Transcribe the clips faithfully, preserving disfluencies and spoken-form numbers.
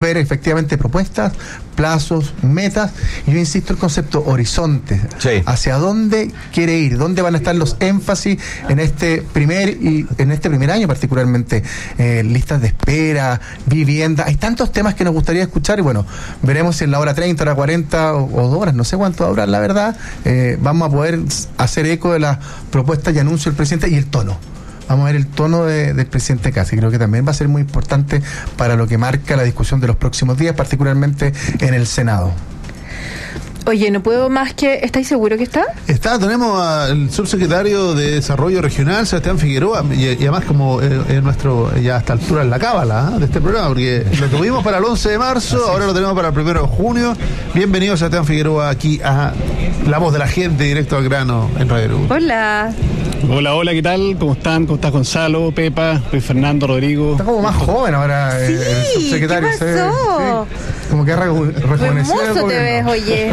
ver efectivamente propuestas, plazos, metas, y yo insisto el concepto horizonte, sí. hacia dónde quiere ir, dónde van a estar los énfasis en este primer y en este primer año particularmente, eh, listas de espera, vivienda, hay tantos temas que nos gustaría escuchar y bueno, veremos si en la hora treinta, hora cuarenta o, o dos horas, no sé cuánto va a durar la verdad, eh, vamos a poder hacer eco de las propuestas y anuncios del presidente y el tono. Vamos a ver el tono de, del presidente Kast, y creo que también va a ser muy importante para lo que marca la discusión de los próximos días, particularmente en el Senado. Oye, no puedo más que... ¿Estáis seguros que está? Está, tenemos al subsecretario de Desarrollo Regional, Sebastián Figueroa, y, y además como eh, eh, nuestro, ya a esta altura en la cábala ¿eh? de este programa, porque lo tuvimos para el once de marzo, ahora lo tenemos para el primero de junio. Bienvenido, Sebastián Figueroa, aquí a La Voz de la Gente, directo al grano en Radio Uruguay. Hola. Hola, hola, ¿qué tal? ¿Cómo están? ¿Cómo estás, Gonzalo, Pepa, soy Fernando, Rodrigo? Está como más joven ahora sí, el, el subsecretario. ¿qué pasó? Sí, como que ha rejuvenecido. Hermoso te ves, oye.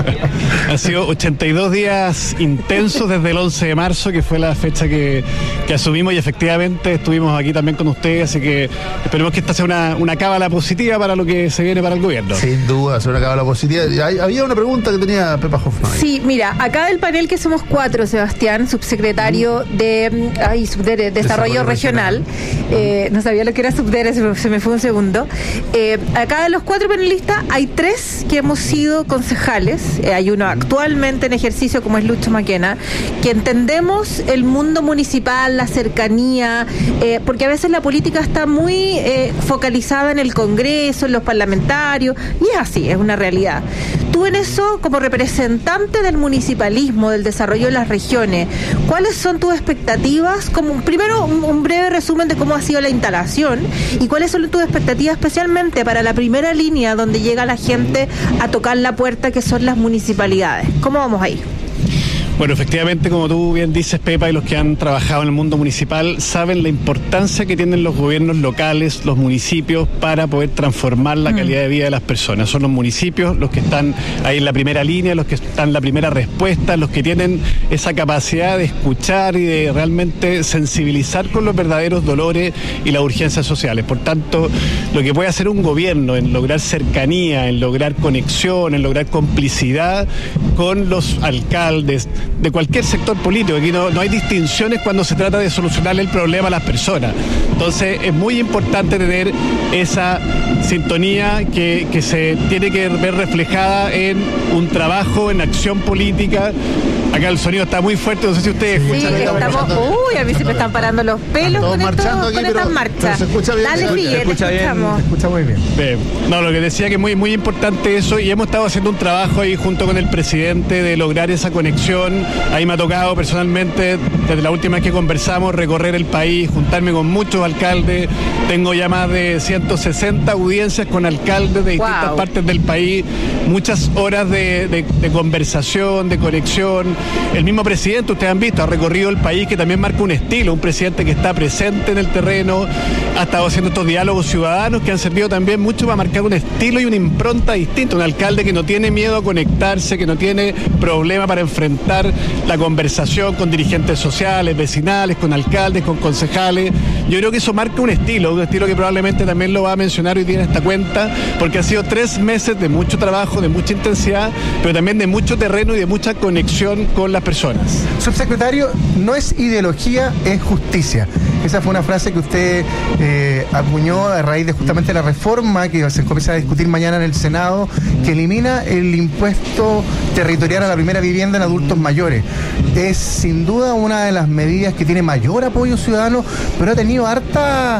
Han sido ochenta y dos días intensos desde el once de marzo, que fue la fecha que, que asumimos, y efectivamente estuvimos aquí también con ustedes, así que esperemos que esta sea una, una cábala positiva para lo que se viene para el gobierno. Sin duda, es una cábala positiva. Hay, había una pregunta que tenía Pepa Hoffman. Sí, mira, acá del panel que somos cuatro, Sebastián, subsecretario de ay, subdere, Desarrollo, Desarrollo Regional, regional. Eh, no sabía lo que era subdere, se me, se me fue un segundo. Eh, acá de los cuatro panelistas hay tres que hemos sido concejales, eh, hay uno actualmente en ejercicio como es Lucho Maquena, que entendemos el mundo municipal, la cercanía, eh, porque a veces la política está muy eh, focalizada en el Congreso, en los parlamentarios, y es así, es una realidad. Tú en eso, como representante del municipalismo, del desarrollo de las regiones, ¿cuáles son tus expectativas? Como primero un, un breve resumen de cómo ha sido la instalación y cuáles son tus expectativas especialmente para la primera línea donde llega la gente a tocar la puerta, que son las municipalidades. ¿Cómo vamos ahí? Bueno, efectivamente, como tú bien dices, Pepa, y los que han trabajado en el mundo municipal saben la importancia que tienen los gobiernos locales, los municipios, para poder transformar la calidad de vida de las personas. Son los municipios los que están ahí en la primera línea, los que están en la primera respuesta, los que tienen esa capacidad de escuchar y de realmente sensibilizar con los verdaderos dolores y las urgencias sociales. Por tanto, lo que puede hacer un gobierno en lograr cercanía, en lograr conexión, en lograr complicidad con los alcaldes, de cualquier sector político. Aquí no, no hay distinciones cuando se trata de solucionar el problema a las personas. Entonces es muy importante tener esa sintonía que, que se tiene que ver reflejada en un trabajo, en acción política. Acá el sonido está muy fuerte, no sé si ustedes sí, escuchan. Estamos, uy, a mí se me están parando los pelos con, esto, aquí, con estas marchas. Se escucha bien. Dale, se sigue, te escucha bien, escuchamos. Se escucha muy bien. Bien. No, lo que decía que es muy, muy importante eso, y hemos estado haciendo un trabajo ahí junto con el presidente de lograr esa conexión. Ahí me ha tocado personalmente, desde la última vez que conversamos, recorrer el país, juntarme con muchos alcaldes. Tengo ya más de ciento sesenta audiencias con alcaldes de distintas wow. partes del país, muchas horas de, de, de conversación, de conexión. El mismo presidente, ustedes han visto, ha recorrido el país, que también marca un estilo, un presidente que está presente en el terreno, ha estado haciendo estos diálogos ciudadanos que han servido también mucho para marcar un estilo y una impronta distinta. Un alcalde que no tiene miedo a conectarse, que no tiene problema para enfrentar la conversación con dirigentes sociales, vecinales, con alcaldes, con concejales. Yo creo que eso marca un estilo, un estilo que probablemente también lo va a mencionar hoy día en esta cuenta, porque ha sido tres meses de mucho trabajo, de mucha intensidad, pero también de mucho terreno y de mucha conexión con las personas. Subsecretario, no es ideología, es justicia. Esa fue una frase que usted eh, acuñó a raíz de justamente la reforma que se comienza a discutir mañana en el Senado, que elimina el impuesto territorial a la primera vivienda en adultos mayores. Es sin duda una de las medidas que tiene mayor apoyo ciudadano, pero ha tenido harta...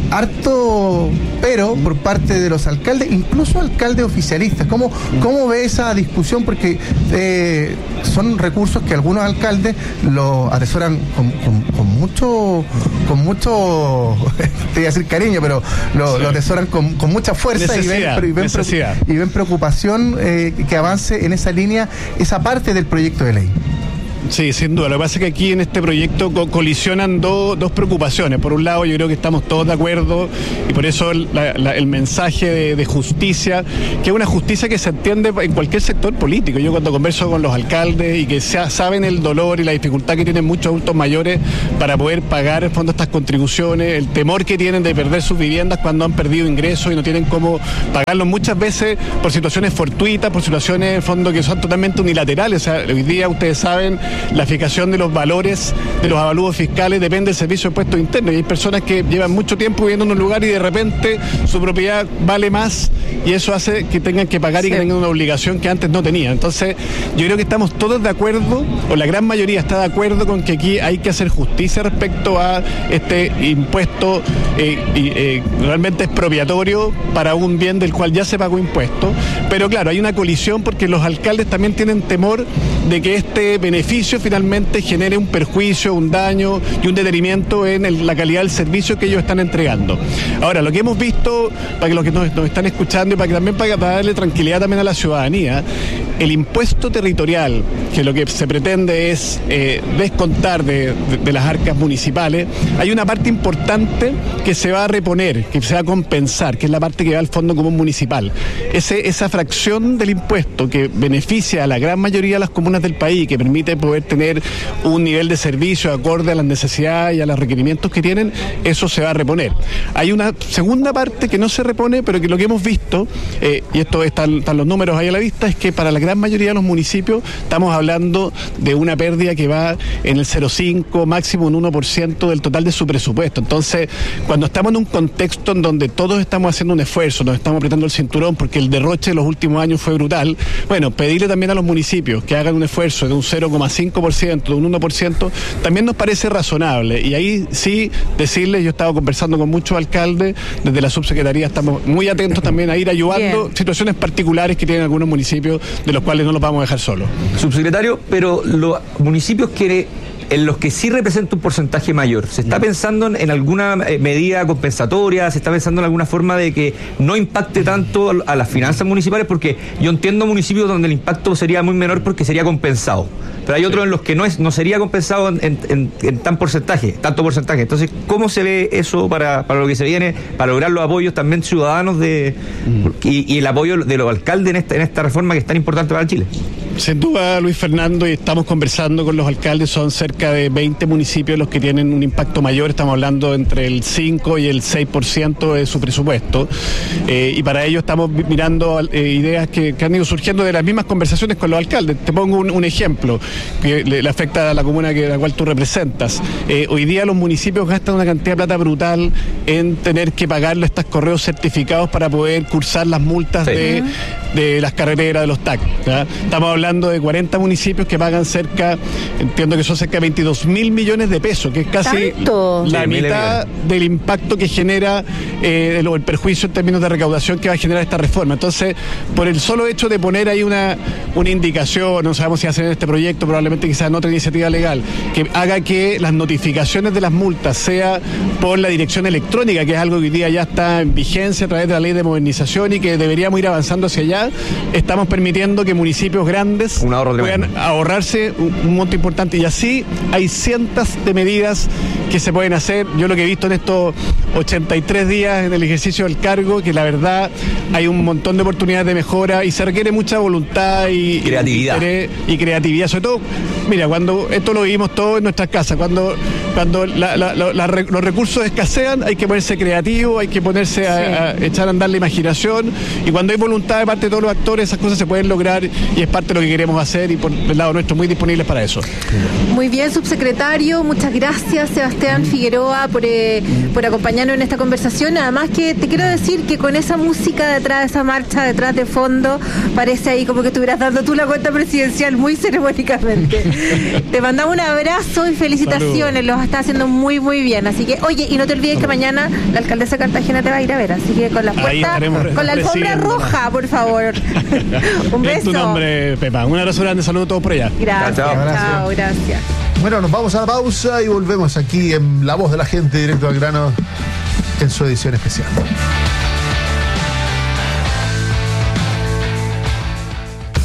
harto pero por parte de los alcaldes, incluso alcaldes oficialistas. ¿Cómo, cómo ve esa discusión? Porque eh, son recursos que algunos alcaldes lo atesoran con, con, con mucho, con mucho, te iba a decir cariño, pero lo, sí. lo atesoran con, con mucha fuerza y ven, y, ven y ven preocupación eh, que avance en esa línea esa parte del proyecto de ley. Sí, sin duda. Lo que pasa es que aquí en este proyecto co- colisionan do- dos preocupaciones. Por un lado, yo creo que estamos todos de acuerdo y por eso el, la- la- el mensaje de, de justicia, que es una justicia que se entiende en cualquier sector político. Yo cuando converso con los alcaldes y que sea, saben el dolor y la dificultad que tienen muchos adultos mayores para poder pagar en fondo estas contribuciones, el temor que tienen de perder sus viviendas cuando han perdido ingresos y no tienen cómo pagarlos muchas veces por situaciones fortuitas, por situaciones en fondo que son totalmente unilaterales. O sea, hoy día ustedes saben, la fijación de los valores de los avalúos fiscales depende del servicio de impuestos internos y hay personas que llevan mucho tiempo viviendo en un lugar y de repente su propiedad vale más y eso hace que tengan que pagar y que tengan una obligación que antes no tenían. Entonces, yo creo que estamos todos de acuerdo, o la gran mayoría está de acuerdo con que aquí hay que hacer justicia respecto a este impuesto eh, y, eh, realmente expropiatorio para un bien del cual ya se pagó impuesto. Pero claro, hay una colisión porque los alcaldes también tienen temor de que este beneficio finalmente genere un perjuicio, un daño y un detenimiento en el, la calidad del servicio que ellos están entregando. Ahora, lo que hemos visto, para que los que nos, nos están escuchando y para que también para, para darle tranquilidad también a la ciudadanía, el impuesto territorial, que lo que se pretende es eh, descontar de, de, de las arcas municipales, hay una parte importante que se va a reponer, que se va a compensar, que es la parte que va al Fondo Común Municipal. Ese, esa fracción del impuesto que beneficia a la gran mayoría de las comunas del país, que permite poder tener un nivel de servicio acorde a las necesidades y a los requerimientos que tienen, eso se va a reponer. Hay una segunda parte que no se repone, pero que lo que hemos visto, eh, y esto están, están los números ahí a la vista, es que para la gran mayoría de los municipios estamos hablando de una pérdida que va en el cero coma cinco, máximo un uno por ciento del total de su presupuesto. Entonces, cuando estamos en un contexto en donde todos estamos haciendo un esfuerzo, nos estamos apretando el cinturón porque el derroche de los últimos años fue brutal, bueno, pedirle también a los municipios que hagan un esfuerzo de un cero coma cinco por ciento, de un uno por ciento, también nos parece razonable. Y ahí sí decirles, yo he estado conversando con muchos alcaldes, desde la subsecretaría estamos muy atentos también a ir ayudando Bien. situaciones particulares que tienen algunos municipios, de los cuales no los vamos a dejar solos. Subsecretario, pero los municipios que en los que sí representa un porcentaje mayor, ¿se está pensando en alguna medida compensatoria? ¿Se está pensando en alguna forma de que no impacte tanto a las finanzas municipales? Porque yo entiendo municipios donde el impacto sería muy menor porque sería compensado, pero hay otros en los que no es no sería compensado en, en, en tan porcentaje, tanto porcentaje. Entonces, ¿cómo se ve eso para, para lo que se viene, para lograr los apoyos también ciudadanos de y, y el apoyo de los alcaldes en esta, en esta reforma que es tan importante para Chile? Sin duda, Luis Fernando, y estamos conversando con los alcaldes, son cerca de veinte municipios los que tienen un impacto mayor, estamos hablando entre el cinco y el seis por ciento de su presupuesto, eh, y para ello estamos mirando eh, ideas que, que han ido surgiendo de las mismas conversaciones con los alcaldes. Te pongo un, un ejemplo que le, le afecta a la comuna que la cual tú representas. Eh, hoy día los municipios gastan una cantidad de plata brutal en tener que pagarle estos correos certificados para poder cursar las multas sí. de, de las carreteras, de los T A C, ¿ya? Estamos hablando de cuarenta municipios que pagan cerca, entiendo que son cerca de veintidós mil millones de pesos, que es casi ¿Tanto? la sí, mitad del impacto que genera eh, el, el perjuicio en términos de recaudación que va a generar esta reforma. Entonces, por el solo hecho de poner ahí una, una indicación, no sabemos si hacer en este proyecto, probablemente quizás en otra iniciativa legal, que haga que las notificaciones de las multas sea por la dirección electrónica, que es algo que hoy día ya está en vigencia a través de la ley de modernización y que deberíamos ir avanzando hacia allá, estamos permitiendo que municipios grandes Un ahorro puedan ahorrarse un, un monto importante, y así hay cientos de medidas que se pueden hacer. Yo lo que he visto en estos ochenta y tres días en el ejercicio del cargo, que la verdad hay un montón de oportunidades de mejora y se requiere mucha voluntad y creatividad y, y creatividad, sobre todo, mira, cuando esto lo vivimos todos en nuestras casas, cuando cuando la, la, la, la, los recursos escasean, hay que ponerse creativo, hay que ponerse a, sí. a echar a andar la imaginación, y cuando hay voluntad de parte de todos los actores, esas cosas se pueden lograr y es parte de lo que queremos hacer, y por el lado nuestro muy disponibles para eso. Muy bien, subsecretario, muchas gracias, Sebastián Figueroa, por, eh, por acompañarnos en esta conversación. Además que te quiero decir que con esa música detrás de esa marcha, detrás de fondo, parece ahí como que estuvieras dando tú la cuenta presidencial muy ceremónicamente. Te mandamos un abrazo y felicitaciones. Salud. Los estás haciendo muy muy bien, así que oye, y no te olvides Salud. que mañana la alcaldesa de Cartagena te va a ir a ver, así que con la puerta, con la alfombra roja, por favor. Un beso. Es tu nombre, Pepa. Un abrazo grande, saludos a todos por allá. Gracias, chao, chao, chao, gracias. Bueno, nos vamos a la pausa y volvemos aquí en La Voz de la Gente, directo al grano, en su edición especial.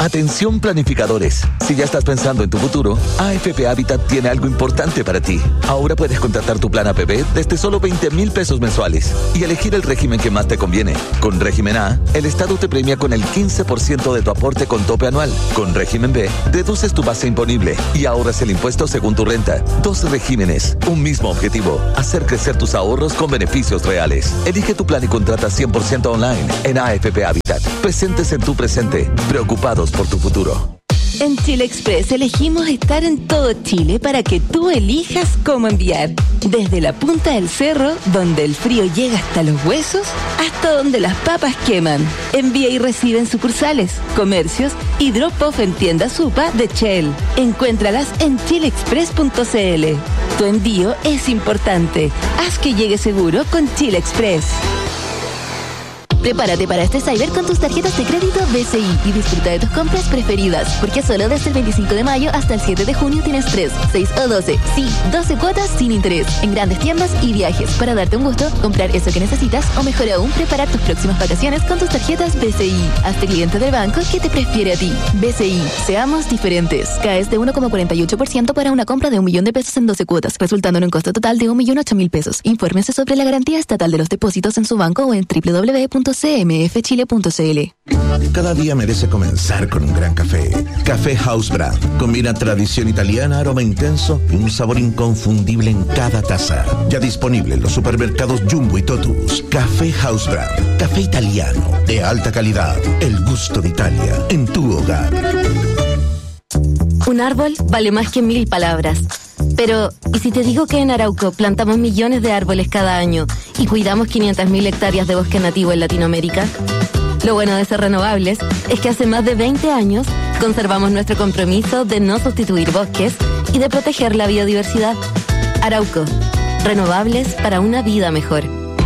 Atención planificadores. Si ya estás pensando en tu futuro, A F P Habitat tiene algo importante para ti. Ahora puedes contratar tu plan A P P desde solo veinte mil pesos mensuales y elegir el régimen que más te conviene. Con régimen A, el Estado te premia con el quince por ciento de tu aporte con tope anual. Con régimen B, deduces tu base imponible y ahorras el impuesto según tu renta. Dos regímenes, un mismo objetivo: hacer crecer tus ahorros con beneficios reales. Elige tu plan y contrata cien por ciento online en A F P Habitat. Presentes en tu presente, preocupados por tu futuro. En Chile Express elegimos estar en todo Chile para que tú elijas cómo enviar. Desde la punta del cerro, donde el frío llega hasta los huesos, hasta donde las papas queman. Envía y recibe en sucursales, comercios y drop-off en tiendas Supa de Shell. Encuéntralas en chile express punto c l. Tu envío es importante. Haz que llegue seguro con Chile Express. Prepárate para este Cyber con tus tarjetas de crédito B C I y disfruta de tus compras preferidas, porque solo desde el veinticinco de mayo hasta el siete de junio tienes tres, seis o doce, sí, doce cuotas sin interés en grandes tiendas y viajes para darte un gusto, comprar eso que necesitas o mejor aún, preparar tus próximas vacaciones con tus tarjetas B C I. Hazte cliente del banco que te prefiere a ti. B C I, seamos diferentes. Caes de uno coma cuarenta y ocho por ciento para una compra de un millón de pesos en doce cuotas, resultando en un costo total de un millón ocho mil pesos. Infórmese sobre la garantía estatal de los depósitos en su banco o en doble u doble u doble u punto c m f chile punto c l. Cada día merece comenzar con un gran café. Café House Brand. Combina tradición italiana, aroma intenso y un sabor inconfundible en cada taza. Ya disponible en los supermercados Jumbo y Totus. Café House Brand. Café italiano de alta calidad. El gusto de Italia en tu hogar. Un árbol vale más que mil palabras. Pero, ¿y si te digo que en Arauco plantamos millones de árboles cada año y cuidamos quinientas mil hectáreas de bosque nativo en Latinoamérica? Lo bueno de ser renovables es que hace más de veinte años conservamos nuestro compromiso de no sustituir bosques y de proteger la biodiversidad. Arauco, renovables para una vida mejor.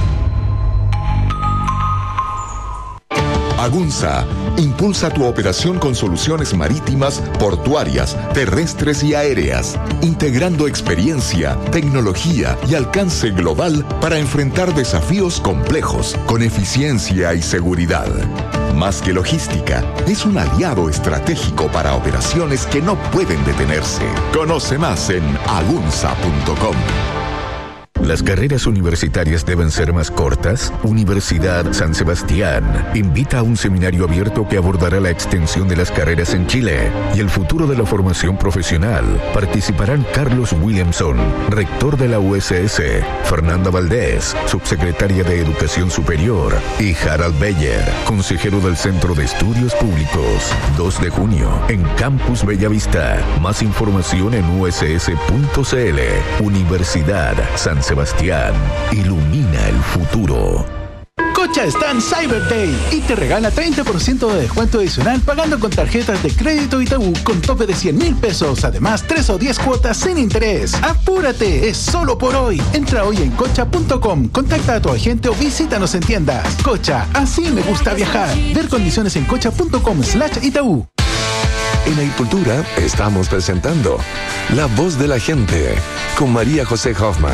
Agunza impulsa tu operación con soluciones marítimas, portuarias, terrestres y aéreas, integrando experiencia, tecnología y alcance global para enfrentar desafíos complejos con eficiencia y seguridad. Más que logística, es un aliado estratégico para operaciones que no pueden detenerse. Conoce más en agunza punto com. ¿Las carreras universitarias deben ser más cortas? Universidad San Sebastián invita a un seminario abierto que abordará la extensión de las carreras en Chile y el futuro de la formación profesional. Participarán Carlos Williamson, rector de la U S S, Fernanda Valdés, subsecretaria de Educación Superior, y Harald Beyer, consejero del Centro de Estudios Públicos. dos de junio, en Campus Bellavista. Más información en u s s punto c l. Universidad San Sebastián, ilumina el futuro. Cocha está en Cyber Day y te regala treinta por ciento de descuento adicional pagando con tarjetas de crédito Itaú con tope de cien mil pesos. Además, tres o diez cuotas sin interés. ¡Apúrate! Es solo por hoy. Entra hoy en cocha punto com, contacta a tu agente o visítanos en tiendas. Cocha, así me gusta viajar. Ver condiciones en cocha punto com slash Itaú. En Agricultura estamos presentando La Voz de la Gente con María José Hoffman.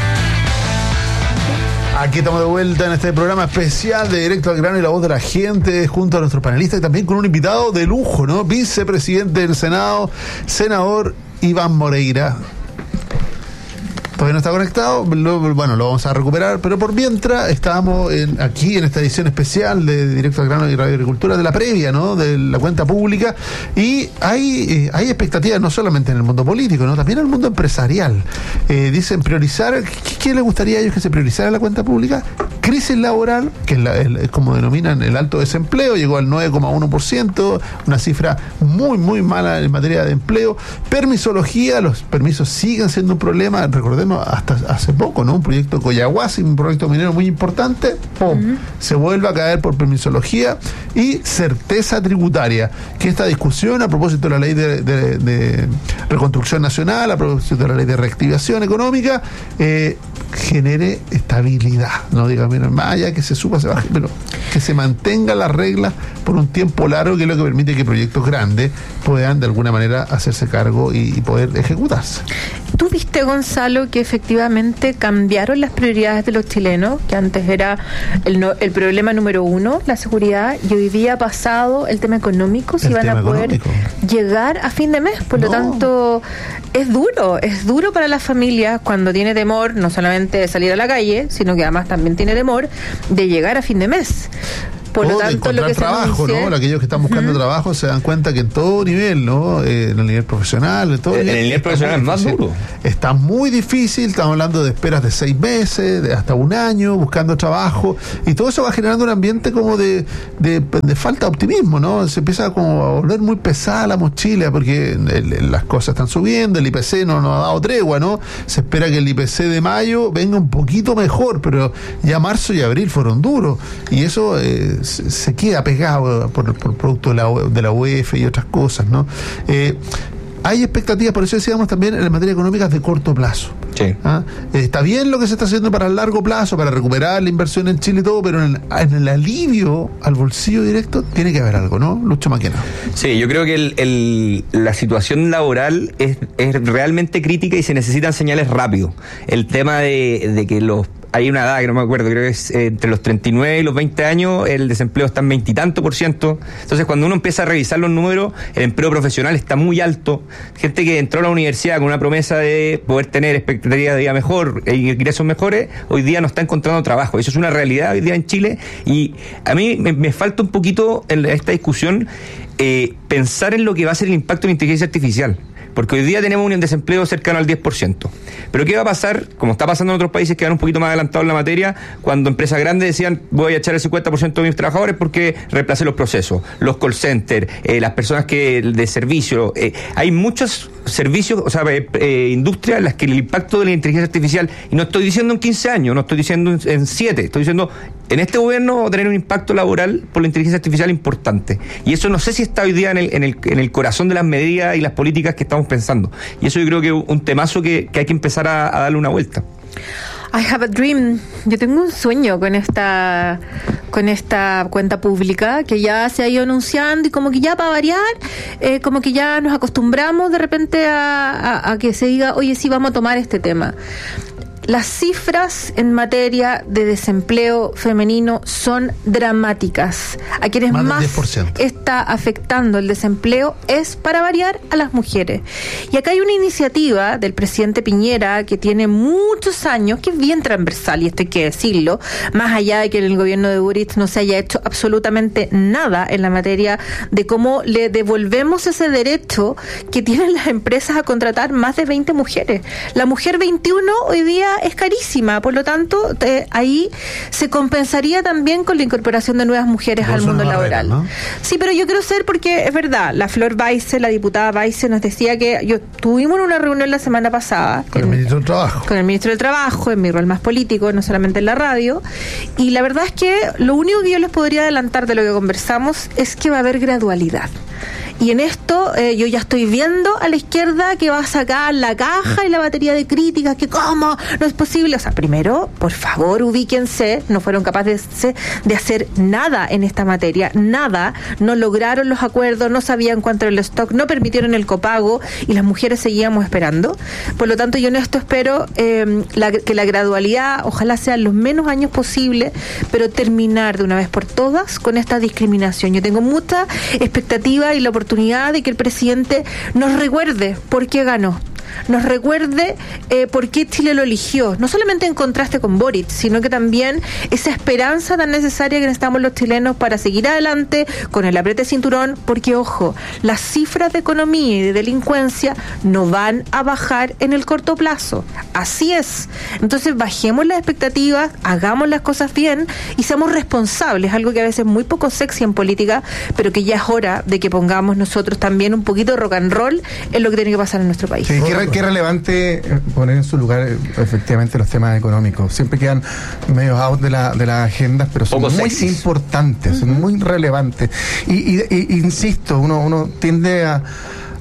Aquí estamos de vuelta en este programa especial de Directo al Grano y La Voz de la Gente, junto a nuestros panelistas y también con un invitado de lujo, ¿no? Vicepresidente del Senado, senador Iván Moreira. Todavía no está conectado, lo, bueno, lo vamos a recuperar, pero por mientras estábamos en, aquí en esta edición especial de Directo al Grano y Radio Agricultura, de la previa, ¿no?, de la cuenta pública, y hay eh, hay expectativas no solamente en el mundo político, ¿no?, también en el mundo empresarial. Eh, dicen priorizar, ¿qué, ¿qué les gustaría a ellos que se priorizara la cuenta pública? Crisis laboral, que es, la, el, es como denominan el alto desempleo, llegó al nueve coma uno por ciento, una cifra muy, muy mala en materia de empleo. Permisología, los permisos siguen siendo un problema, recordemos, hasta hace poco, ¿no? Un proyecto Coyahuasi, un proyecto minero muy importante, ¡pum!, uh-huh. se vuelve a caer por permisología. Y certeza tributaria, que esta discusión a propósito de la ley de, de, de reconstrucción nacional, a propósito de la ley de reactivación económica, eh, genere estabilidad, no diga, mira, más allá que se suba, se baje, pero que se mantengan las reglas por un tiempo largo, que es lo que permite que proyectos grandes puedan de alguna manera hacerse cargo y, y poder ejecutarse. ¿Tú viste, Gonzalo, que efectivamente cambiaron las prioridades de los chilenos? Que antes era el, no, el problema número uno, la seguridad, y hoy día ha pasado el tema económico, si van a poder económico. llegar a fin de mes. Por no. lo tanto, es duro, es duro para las familias cuando tiene temor, no solamente de salir a la calle, sino que además también tiene temor de llegar a fin de mes. Por lo o tanto, de encontrar lo que trabajo, se ¿no? Aquellos que están buscando uh-huh. trabajo se dan cuenta que en todo nivel, ¿no? Eh, en el nivel profesional, en todo en nivel, el nivel profesional es más duro. Está muy difícil, estamos hablando de esperas de seis meses, de hasta un año, buscando trabajo, y todo eso va generando un ambiente como de, de, de falta de optimismo, ¿no? Se empieza como a volver muy pesada la mochila, porque el, el, las cosas están subiendo, el I P C no nos ha dado tregua, ¿no? Se espera que el I P C de mayo venga un poquito mejor, pero ya marzo y abril fueron duros, y eso eh, se, se queda pegado por, por producto de la, de la U E F y otras cosas, ¿no? Eh, hay expectativas, por eso decíamos también en materia económica de corto plazo. Sí. ¿Ah? Eh, está bien lo que se está haciendo para el largo plazo, para recuperar la inversión en Chile y todo, pero en el, en el alivio al bolsillo directo tiene que haber algo, ¿no? Lucho Maquena. Sí, yo creo que el, el, la situación laboral es, es realmente crítica y se necesitan señales rápido. El tema de, de que los hay una edad que no me acuerdo, creo que es eh, entre los treinta y nueve y los veinte años, el desempleo está en veintitantos por ciento. Entonces, cuando uno empieza a revisar los números, el empleo profesional está muy alto. Gente que entró a la universidad con una promesa de poder tener expectativas de vida mejor e ingresos mejores, hoy día no está encontrando trabajo. Eso es una realidad hoy día en Chile. Y a mí me, me falta un poquito en esta discusión eh, pensar en lo que va a ser el impacto de la inteligencia artificial. Porque hoy día tenemos un desempleo cercano al diez por ciento. Pero ¿qué va a pasar? Como está pasando en otros países que van un poquito más adelantados en la materia, cuando empresas grandes decían voy a echar el cincuenta por ciento de mis trabajadores porque reemplacé los procesos, los call centers, eh, las personas que de servicio. Eh, hay muchos servicios, o sea, eh, eh, industrias en las que el impacto de la inteligencia artificial, y no estoy diciendo en quince años, no estoy diciendo en, en siete, estoy diciendo en este gobierno va a tener un impacto laboral por la inteligencia artificial importante. Y eso no sé si está hoy día en el, en el, en el corazón de las medidas y las políticas que estamos pensando. Y eso yo creo que es un temazo que, que hay que empezar a, a darle una vuelta. I have a dream. Yo tengo un sueño con esta con esta cuenta pública que ya se ha ido anunciando y como que ya para variar, eh, como que ya nos acostumbramos de repente a, a, a que se diga, oye, sí, vamos a tomar este tema. Las cifras en materia de desempleo femenino son dramáticas. A quienes más, más está afectando el desempleo es, para variar, a las mujeres. Y acá hay una iniciativa del presidente Piñera que tiene muchos años, que es bien transversal, y esto hay que decirlo, más allá de que en el gobierno de Boric no se haya hecho absolutamente nada en la materia de cómo le devolvemos ese derecho que tienen las empresas a contratar más de veinte mujeres. La mujer veintiuno hoy día es carísima, por lo tanto eh, ahí se compensaría también con la incorporación de nuevas mujeres al mundo laboral, ¿no? Sí, pero yo quiero ser, porque es verdad, la Flor Baise, la diputada Baise nos decía que yo tuvimos una reunión la semana pasada con en, el ministro del Trabajo con el ministro del Trabajo, en mi rol más político, no solamente en la radio, y la verdad es que lo único que yo les podría adelantar de lo que conversamos es que va a haber gradualidad. Y en esto eh, yo ya estoy viendo a la izquierda que va a sacar la caja y la batería de críticas, que cómo no es posible. O sea, primero, por favor, ubíquense, no fueron capaces de, de hacer nada en esta materia, nada, no lograron los acuerdos, no sabían cuánto era el stock, no permitieron el copago y las mujeres seguíamos esperando. Por lo tanto, yo en esto espero eh, la, que la gradualidad, ojalá sean los menos años posible, pero terminar de una vez por todas con esta discriminación. Yo tengo mucha expectativa y la oportunidad de que el presidente nos recuerde por qué ganó, nos recuerde eh, por qué Chile lo eligió, no solamente en contraste con Boric, sino que también esa esperanza tan necesaria que necesitamos los chilenos para seguir adelante con el apriete cinturón, porque ojo, las cifras de economía y de delincuencia no van a bajar en el corto plazo, así es. Entonces bajemos las expectativas, hagamos las cosas bien y seamos responsables, algo que a veces es muy poco sexy en política, pero que ya es hora de que pongamos nosotros también un poquito de rock and roll en lo que tiene que pasar en nuestro país. Sí, qué, qué relevante poner en su lugar efectivamente los temas económicos. Siempre quedan medio out de la de las agendas, pero son Poco muy sexys. importantes, uh-huh. son muy relevantes. Y, y, y insisto, uno, uno tiende a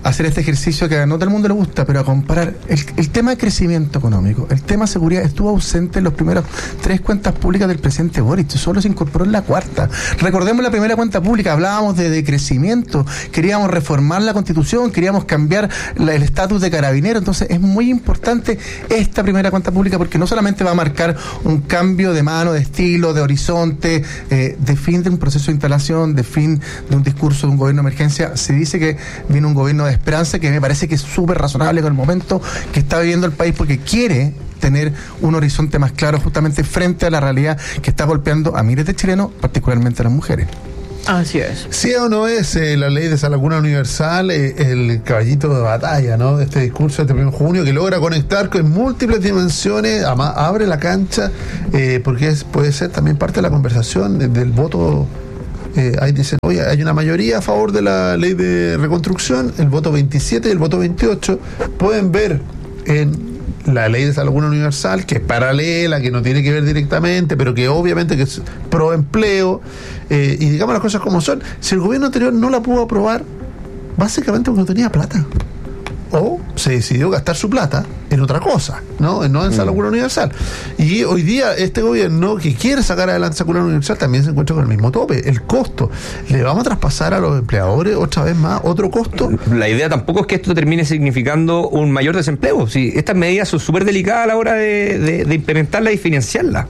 hacer este ejercicio que a no todo el mundo le gusta, pero a comparar el, el tema de crecimiento económico, el tema de seguridad estuvo ausente en los primeros tres cuentas públicas del presidente Boric, solo se incorporó en la cuarta. Recordemos la primera cuenta pública, hablábamos de, de crecimiento, queríamos reformar la Constitución, queríamos cambiar la, el estatus de carabinero, entonces es muy importante esta primera cuenta pública porque no solamente va a marcar un cambio de mano, de estilo, de horizonte, eh, de fin de un proceso de instalación, de fin de un discurso de un gobierno de emergencia. Se dice que viene un gobierno de esperanza que me parece que es súper razonable con el momento que está viviendo el país porque quiere tener un horizonte más claro justamente frente a la realidad que está golpeando a miles de chilenos, particularmente a las mujeres. Así es. ¿Sí o no es eh, la ley de esa lacuna universal eh, el caballito de batalla, ¿no? De este discurso de este primero de junio que logra conectar con múltiples dimensiones, ama, abre la cancha, eh, porque es, puede ser también parte de la conversación de, del voto. Eh, ahí dicen, oye, hay una mayoría a favor de la ley de reconstrucción, el voto veintisiete y el voto veintiocho. Pueden ver en la ley de esa lacuna universal, que es paralela, que no tiene que ver directamente, pero que obviamente que es pro empleo, eh, y digamos las cosas como son. Si el gobierno anterior no la pudo aprobar, básicamente porque no tenía plata, o se decidió gastar su plata en otra cosa, no, no en esa lacuna universal. Y hoy día este gobierno que quiere sacar adelante esa lacuna universal también se encuentra con el mismo tope, el costo. ¿Le vamos a traspasar a los empleadores otra vez más otro costo? La idea tampoco es que esto termine significando un mayor desempleo. Sí, estas medidas son súper delicadas a la hora de, de, de implementarlas y financiarlas.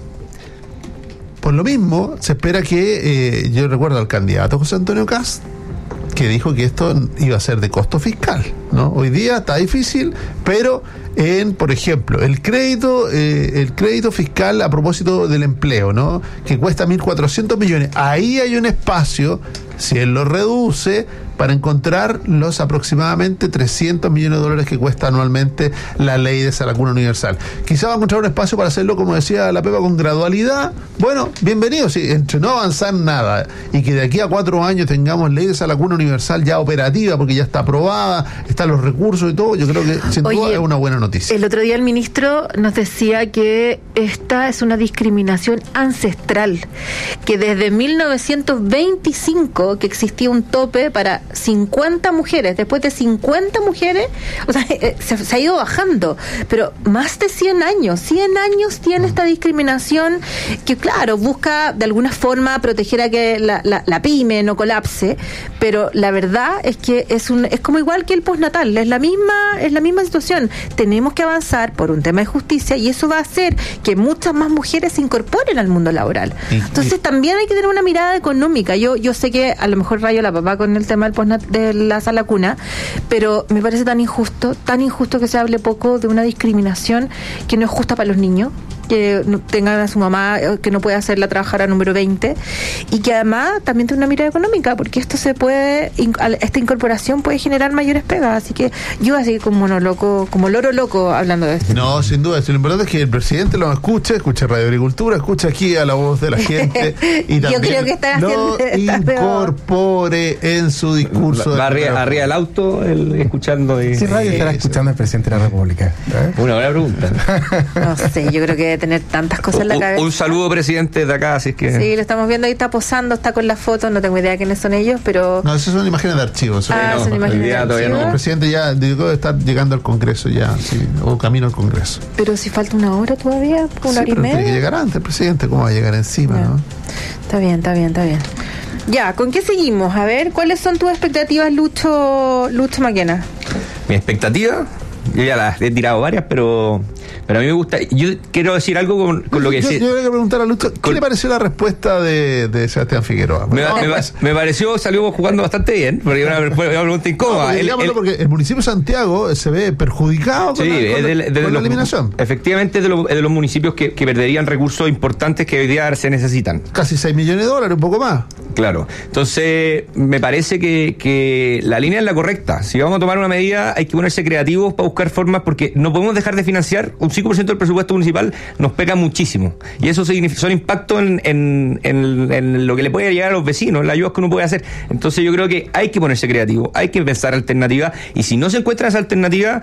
Por lo mismo, se espera que, eh, yo recuerdo al candidato José Antonio Kast, que dijo que esto iba a ser de costo fiscal, ¿no? Hoy día está difícil, pero en, por ejemplo, el crédito, eh, el crédito fiscal a propósito del empleo, ¿no? Que cuesta mil cuatrocientos millones. Ahí hay un espacio, si él lo reduce, para encontrar los aproximadamente trescientos millones de dólares que cuesta anualmente la ley de esa lacuna universal. Quizá va a encontrar un espacio para hacerlo, como decía la Pepa, con gradualidad. Bueno, bienvenido, si entre no avanzar nada y que de aquí a cuatro años tengamos ley de esa lacuna universal ya operativa, porque ya está aprobada, están los recursos y todo, yo creo que sin Oye, duda es una buena noticia. El otro día el ministro nos decía que esta es una discriminación ancestral, que desde mil novecientos veinticinco que existía un tope para cincuenta mujeres, después de cincuenta mujeres, o sea, eh, se, se ha ido bajando, pero más de cien años, cien años tiene esta discriminación que, claro, busca de alguna forma proteger a que la, la, la pyme no colapse, pero la verdad es que es un es como igual que el postnatal, es la misma es la misma situación. Tenemos que avanzar por un tema de justicia y eso va a hacer que muchas más mujeres se incorporen al mundo laboral. Entonces también hay que tener una mirada económica. Yo yo sé que a lo mejor rayo la papá con el tema del de la sala cuna, pero me parece tan injusto, tan injusto que se hable poco de una discriminación que no es justa para los niños, que no tengan a su mamá que no puede hacerla trabajar a número veinte y que además también tiene una mirada económica, porque esto se puede, esta incorporación puede generar mayores pegas, así que yo así como no loco, como loro loco hablando de esto. No, sin duda, lo importante es que el presidente lo escuche, escuche Radio Agricultura, escuche aquí a la voz de la gente y también yo creo que está lo haciendo, incorpore en su discurso. Va arriba, arriba del auto, el, escuchando. Y, ¿Qué radio estará escuchando el presidente de la República? ¿Eh? Una buena pregunta. No sé, yo creo que tener tantas cosas en la un, cabeza. Un saludo, presidente, de acá, así es que... Sí, lo estamos viendo, ahí está posando, está con las fotos, no tengo idea de quiénes son ellos, pero... No, esas son imágenes de archivos. Ah, no, son imágenes de archivos. No. El presidente ya debe estar llegando al Congreso ya, sí, o camino al Congreso. Pero si falta una hora todavía, una sí, hora y media. Tiene que llegar antes el presidente, ¿cómo va a llegar encima, ya. no? Está bien, está bien, está bien. Ya, ¿con qué seguimos? A ver, ¿cuáles son tus expectativas, Lucho, Lucho Maquena? Mi expectativa, yo ya las he tirado varias, pero... Pero a mí me gusta, yo quiero decir algo con, con lo que... Yo, se, yo voy a preguntar a Lucho, ¿qué con, le pareció la respuesta de, de Sebastián Figueroa? Me, me, me pareció, salió jugando bastante bien, porque era una, una pregunta incómoda. No, porque, el, el, porque el municipio de Santiago se ve perjudicado con, sí, la, con, de, de, de con los, la eliminación. Efectivamente, es de, lo, de los municipios que, que perderían recursos importantes que hoy día se necesitan. Casi seis millones de dólares, un poco más. Claro, entonces me parece que, que la línea es la correcta. Si vamos a tomar una medida, hay que ponerse creativos para buscar formas, porque no podemos dejar de financiar un cinco por ciento del presupuesto municipal, nos pega muchísimo. Y eso significa, son impactos en, en, en, en lo que le puede llegar a los vecinos, las ayudas que uno puede hacer. Entonces yo creo que hay que ponerse creativo, hay que pensar alternativas, y si no se encuentra esa alternativa,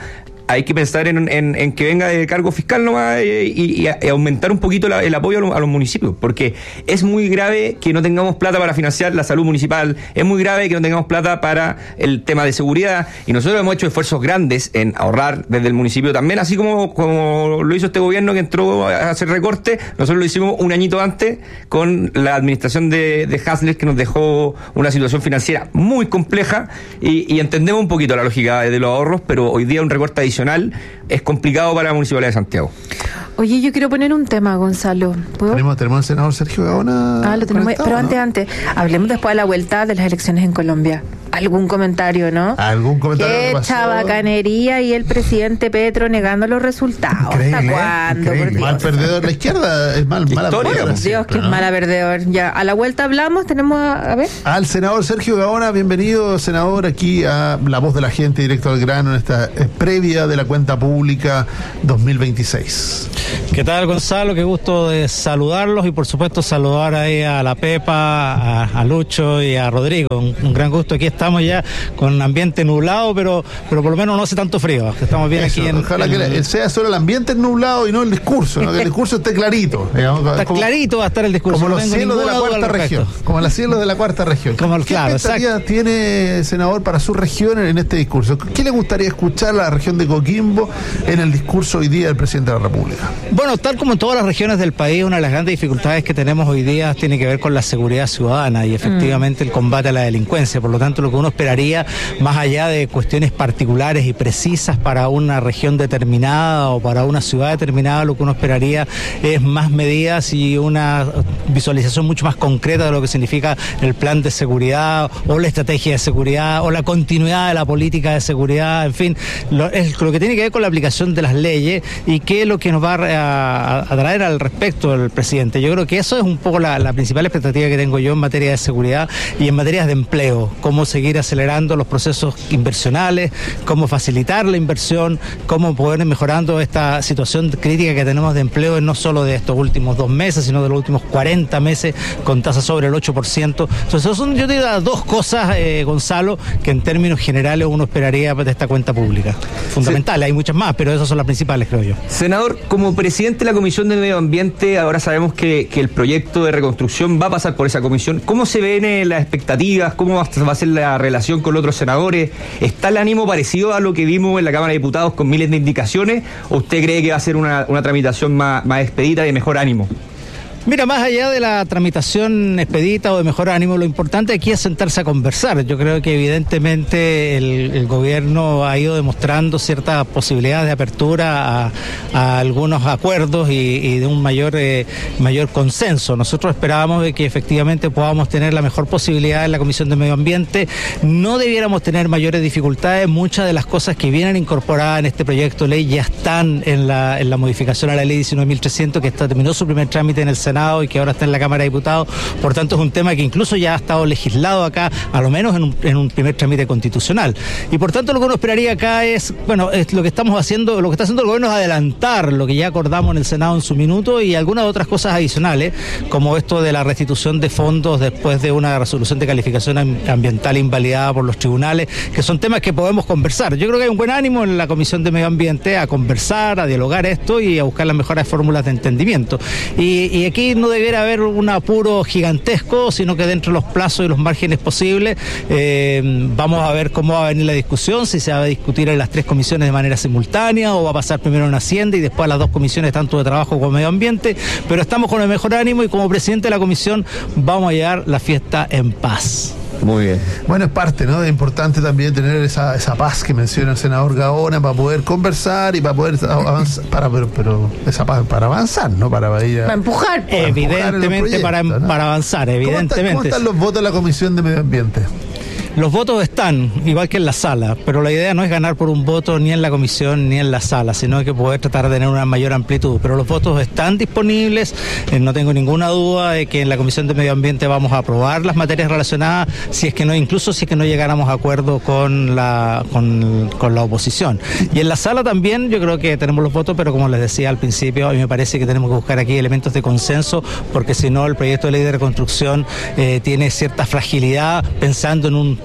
hay que pensar en, en, en que venga de cargo fiscal nomás eh, y, y, y aumentar un poquito la, el apoyo a los, a los municipios, porque es muy grave que no tengamos plata para financiar la salud municipal, es muy grave que no tengamos plata para el tema de seguridad, y nosotros hemos hecho esfuerzos grandes en ahorrar desde el municipio también, así como, como lo hizo este gobierno que entró a hacer recortes. Nosotros lo hicimos un añito antes con la administración de, de Hasler, que nos dejó una situación financiera muy compleja, y, y entendemos un poquito la lógica de los ahorros, pero hoy día un recorte adicional es complicado para la Municipalidad de Santiago. Oye, yo quiero poner un tema, Gonzalo. ¿Puedo? Tenemos, tenemos al senador Sergio Gaona. Ah, lo tenemos. Pero ¿no? antes, antes, hablemos después de la vuelta de las elecciones en Colombia. ¿Algún comentario, no? ¿Algún comentario? Qué chabacanería y el presidente Petro negando los resultados. Increíble, ¿Hasta ¿eh? cuándo? Increíble. Por Dios. Mal perdedor. La izquierda es mal, mala Historia, perdedora. Por Dios, que es ¿no? mala perdedor. Ya, a la vuelta hablamos, tenemos a, a ver. Al senador Sergio Gaona, bienvenido, senador, aquí a La Voz de la Gente, directo al grano, en esta eh, previa de la cuenta pública dos mil veintiséis. ¿Qué tal, Gonzalo? Qué gusto de saludarlos y por supuesto saludar ahí a la Pepa, a, a Lucho y a Rodrigo. Un, un gran gusto. Aquí estamos ya con ambiente nublado, pero pero por lo menos no hace tanto frío. Estamos bien Eso, aquí en... ojalá en, que sea solo el ambiente nublado y no el discurso, ¿no? Que el discurso esté clarito. Digamos, Está como, clarito va a estar el discurso. como no los tengo cielos de la ninguna duda cuarta al región. respecto. Como los cielos de la cuarta región. Como el- ¿Qué claro, expectativa exacto. tiene, senador, para su región en este discurso? ¿Qué le gustaría escuchar a la región de Coquimbo en el discurso hoy día del presidente de la República? Bueno, tal como en todas las regiones del país, una de las grandes dificultades que tenemos hoy día tiene que ver con la seguridad ciudadana y efectivamente el combate a la delincuencia. Por lo tanto, lo que uno esperaría, más allá de cuestiones particulares y precisas para una región determinada o para una ciudad determinada, lo que uno esperaría es más medidas y una visualización mucho más concreta de lo que significa el plan de seguridad o la estrategia de seguridad o la continuidad de la política de seguridad, en fin, lo, es lo que tiene que ver con la aplicación de las leyes y qué es lo que nos va a, a, a traer al respecto del presidente. Yo creo que eso es un poco la, la principal expectativa que tengo yo en materia de seguridad y en materia de empleo, cómo seguir acelerando los procesos inversionales, cómo facilitar la inversión, cómo poder ir mejorando esta situación crítica que tenemos de empleo, no solo de estos últimos dos meses, sino de los últimos cuarenta meses con tasas sobre el ocho por ciento. Entonces, son, yo diría, dos cosas, eh, Gonzalo, que en términos generales uno esperaría de esta cuenta pública. Fundamentales, hay muchas más, pero esas son las principales, creo yo. Senador, como presidente de la Comisión de Medio Ambiente, ahora sabemos que, que el proyecto de reconstrucción va a pasar por esa comisión. ¿Cómo se ven eh, las expectativas? ¿Cómo va a ser la relación con los otros senadores? ¿Está el ánimo parecido a lo que vimos en la Cámara de Diputados con miles de indicaciones? ¿O usted cree que va a ser una, una tramitación más, más expedita y de mejor ánimo? Mira, más allá de la tramitación expedita o de mejor ánimo, lo importante aquí es sentarse a conversar. Yo creo que evidentemente el, el gobierno ha ido demostrando ciertas posibilidades de apertura a, a algunos acuerdos y, y de un mayor eh, mayor consenso. Nosotros esperábamos de que efectivamente podamos tener la mejor posibilidad en la Comisión de Medio Ambiente. No debiéramos tener mayores dificultades. Muchas de las cosas que vienen incorporadas en este proyecto de ley ya están en la, en la modificación a la ley diecinueve mil trescientos, que está, terminó su primer trámite en el Senado y que ahora está en la Cámara de Diputados. Por tanto, es un tema que incluso ya ha estado legislado acá, a lo menos en un, en un primer trámite constitucional. Y por tanto, lo que uno esperaría acá es, bueno, es lo que estamos haciendo, lo que está haciendo el gobierno es adelantar lo que ya acordamos en el Senado en su minuto y algunas otras cosas adicionales, como esto de la restitución de fondos después de una resolución de calificación ambiental invalidada por los tribunales, que son temas que podemos conversar. Yo creo que hay un buen ánimo en la Comisión de Medio Ambiente a conversar, a dialogar esto y a buscar las mejores fórmulas de entendimiento. Y, y aquí no debiera haber un apuro gigantesco, sino que dentro de los plazos y los márgenes posibles eh, vamos a ver cómo va a venir la discusión, si se va a discutir en las tres comisiones de manera simultánea o va a pasar primero en Hacienda y después a las dos comisiones, tanto de trabajo como medio ambiente, pero estamos con el mejor ánimo y como presidente de la comisión vamos a llevar la fiesta en paz. Muy bien. Bueno, es parte, ¿no? Es importante también tener esa, esa paz que menciona el senador Gaona para poder conversar y para poder avanzar, para, pero, pero esa paz para avanzar, ¿no? Para ir a, Para empujar. para empujar Evidentemente, el proyecto, para, ¿no? para avanzar, ¿Cómo, está- evidentemente. ¿Cómo están los votos de la Comisión de Medio Ambiente? Los votos están, igual que en la sala, pero la idea no es ganar por un voto ni en la comisión ni en la sala, sino que poder tratar de tener una mayor amplitud. Pero los votos están disponibles, eh, no tengo ninguna duda de que en la Comisión de Medio Ambiente vamos a aprobar las materias relacionadas, si es que no, incluso si es que no llegáramos a acuerdo con la, con, con la oposición. Y en la sala también yo creo que tenemos los votos, pero como les decía al principio, a mí me parece que tenemos que buscar aquí elementos de consenso, porque si no el proyecto de ley de reconstrucción eh, tiene cierta fragilidad pensando en un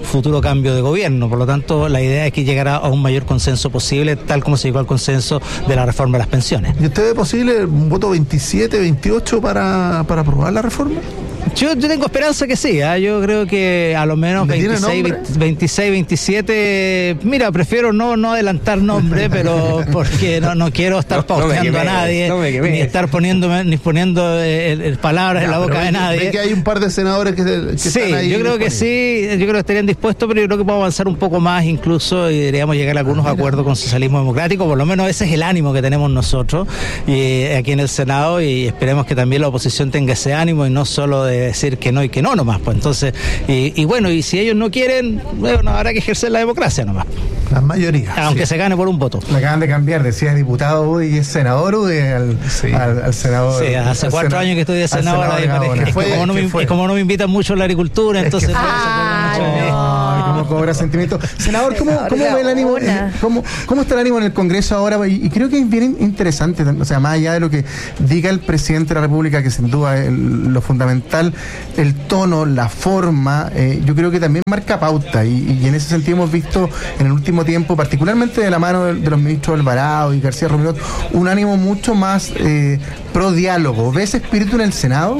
futuro cambio de gobierno. Por lo tanto, la idea es que llegara a un mayor consenso posible, tal como se llegó al consenso de la reforma de las pensiones. ¿Y usted ve posible un voto veintisiete, veintiocho para, para aprobar la reforma? Yo, yo tengo esperanza que sí, ¿eh? Yo creo que a lo menos veintiséis, veintiséis, veintisiete, mira, prefiero no no adelantar nombre, pero porque no no quiero estar no, pauteando no a nadie, no ni estar poniéndome ni poniendo eh, palabras ya, en la boca de nadie. Que hay un par de senadores que, que sí, están ahí. Yo creo que sí, yo creo que estarían dispuestos, pero yo creo que podemos avanzar un poco más incluso y deberíamos llegar a algunos ah, acuerdos con socialismo democrático, por lo menos ese es el ánimo que tenemos nosotros y, aquí en el Senado, y esperemos que también la oposición tenga ese ánimo y no solo de decir que no y que no nomás, pues entonces, y, y bueno, y si ellos no quieren, bueno, habrá que ejercer la democracia nomás. La mayoría. Aunque sí. se gane por un voto. La acaban de cambiar, decía diputado y es senador o al, sí. al, al senador. Sí, hace cuatro senador, años que estoy de senador. senador es, que fue, como no me, es como no me invitan mucho a la agricultura, es entonces... Que ah, no. ¿Cómo cobra sentimiento? Senador, ¿cómo, cómo ve el ánimo? En, ¿cómo, ¿Cómo está el ánimo en el Congreso ahora? Y, y creo que es bien interesante, o sea, más allá de lo que diga el presidente de la República, que sin duda es lo fundamental, el tono, la forma, eh, yo creo que también marca pauta y, y en ese sentido hemos visto en el último tiempo, particularmente de la mano de, de los ministros Alvarado y García Romirot, un ánimo mucho más eh, pro diálogo. ¿Ve ese espíritu en el Senado?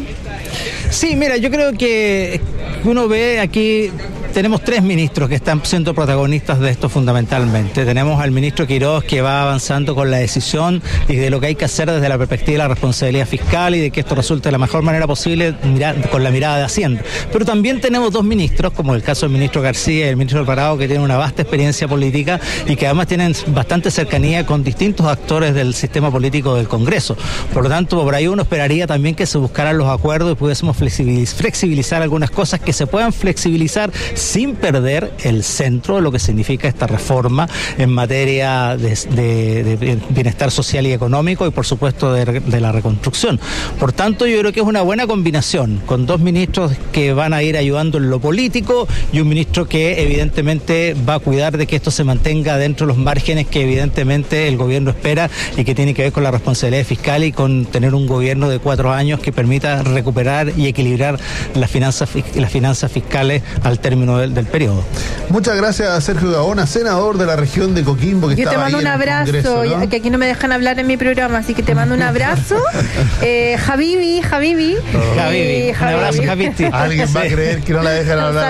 Sí, mira, yo creo que uno ve aquí... Tenemos tres ministros que están siendo protagonistas de esto fundamentalmente. Tenemos al ministro Quirós, que va avanzando con la decisión y de lo que hay que hacer desde la perspectiva de la responsabilidad fiscal y de que esto resulte de la mejor manera posible mirar, con la mirada de Hacienda. Pero también tenemos dos ministros, como el caso del ministro García y el ministro Alvarado, que tienen una vasta experiencia política y que además tienen bastante cercanía con distintos actores del sistema político del Congreso. Por lo tanto, por ahí uno esperaría también que se buscaran los acuerdos y pudiésemos flexibilizar algunas cosas que se puedan flexibilizar sin perder el centro de lo que significa esta reforma en materia de, de, de bienestar social y económico y por supuesto de, de la reconstrucción. Por tanto, yo creo que es una buena combinación, con dos ministros que van a ir ayudando en lo político y un ministro que evidentemente va a cuidar de que esto se mantenga dentro de los márgenes que evidentemente el gobierno espera y que tiene que ver con la responsabilidad fiscal y con tener un gobierno de cuatro años que permita recuperar y equilibrar las finanzas, las finanzas fiscales al término del, del periodo. Muchas gracias a Sergio Gaona, senador de la región de Coquimbo. Que Yo te mando un abrazo, Congreso, ¿no? Que aquí no me dejan hablar en mi programa, así que te mando un abrazo. eh, Habibi, Habibi. Oh. Habibi, eh, un abrazo, Habibi. Alguien va a creer que no la dejan hablar.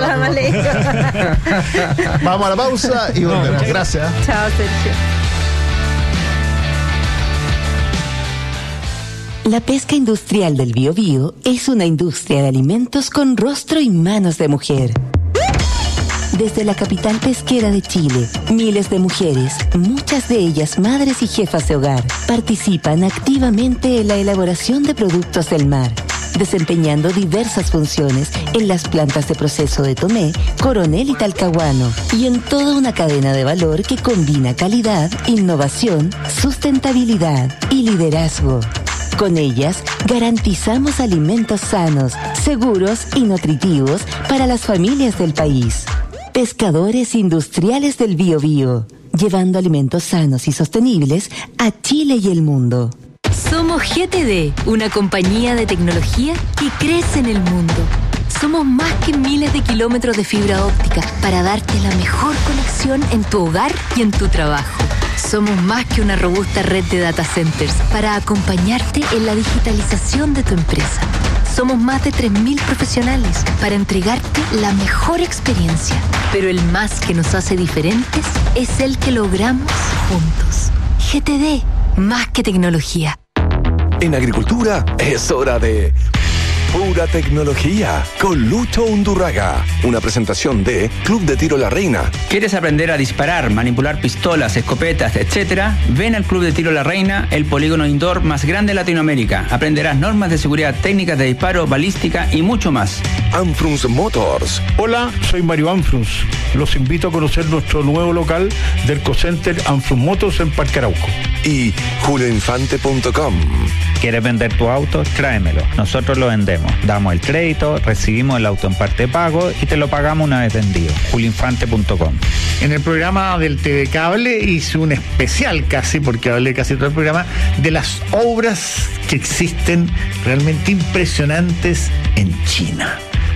Vamos a la pausa y volvemos. No, gracias. Chao, Sergio. La pesca industrial del Biobío es una industria de alimentos con rostro y manos de mujer. Desde la capital pesquera de Chile, miles de mujeres, muchas de ellas madres y jefas de hogar, participan activamente en la elaboración de productos del mar, desempeñando diversas funciones en las plantas de proceso de Tomé, Coronel y Talcahuano, y en toda una cadena de valor que combina calidad, innovación, sustentabilidad y liderazgo. Con ellas, garantizamos alimentos sanos, seguros y nutritivos para las familias del país. Pescadores Industriales del Biobío, llevando alimentos sanos y sostenibles a Chile y el mundo. Somos G T D, una compañía de tecnología que crece en el mundo. Somos más que miles de kilómetros de fibra óptica para darte la mejor conexión en tu hogar y en tu trabajo. Somos más que una robusta red de data centers para acompañarte en la digitalización de tu empresa. Somos más de tres mil profesionales para entregarte la mejor experiencia. Pero el más que nos hace diferentes es el que logramos juntos. G T D, más que tecnología. En agricultura es hora de pura tecnología con Lucho Undurraga. Una presentación de Club de Tiro La Reina. ¿Quieres aprender a disparar, manipular pistolas, escopetas, etcétera? Ven al Club de Tiro La Reina, el polígono indoor más grande de Latinoamérica. Aprenderás normas de seguridad, técnicas de disparo, balística y mucho más. Anfrunz Motors. Hola, soy Mario Anfrunz. Los invito a conocer nuestro nuevo local del Ecocenter Anfrunz Motors en Parque Arauco. Y julio infante punto com. ¿Quieres vender tu auto? Tráemelo. Nosotros lo vendemos. Damos el crédito, recibimos el auto en parte de pago y te lo pagamos una vez vendido. julio infante punto com. En el programa del T V Cable hice un especial casi, porque hablé casi todo el programa, de las obras que existen realmente impresionantes en China.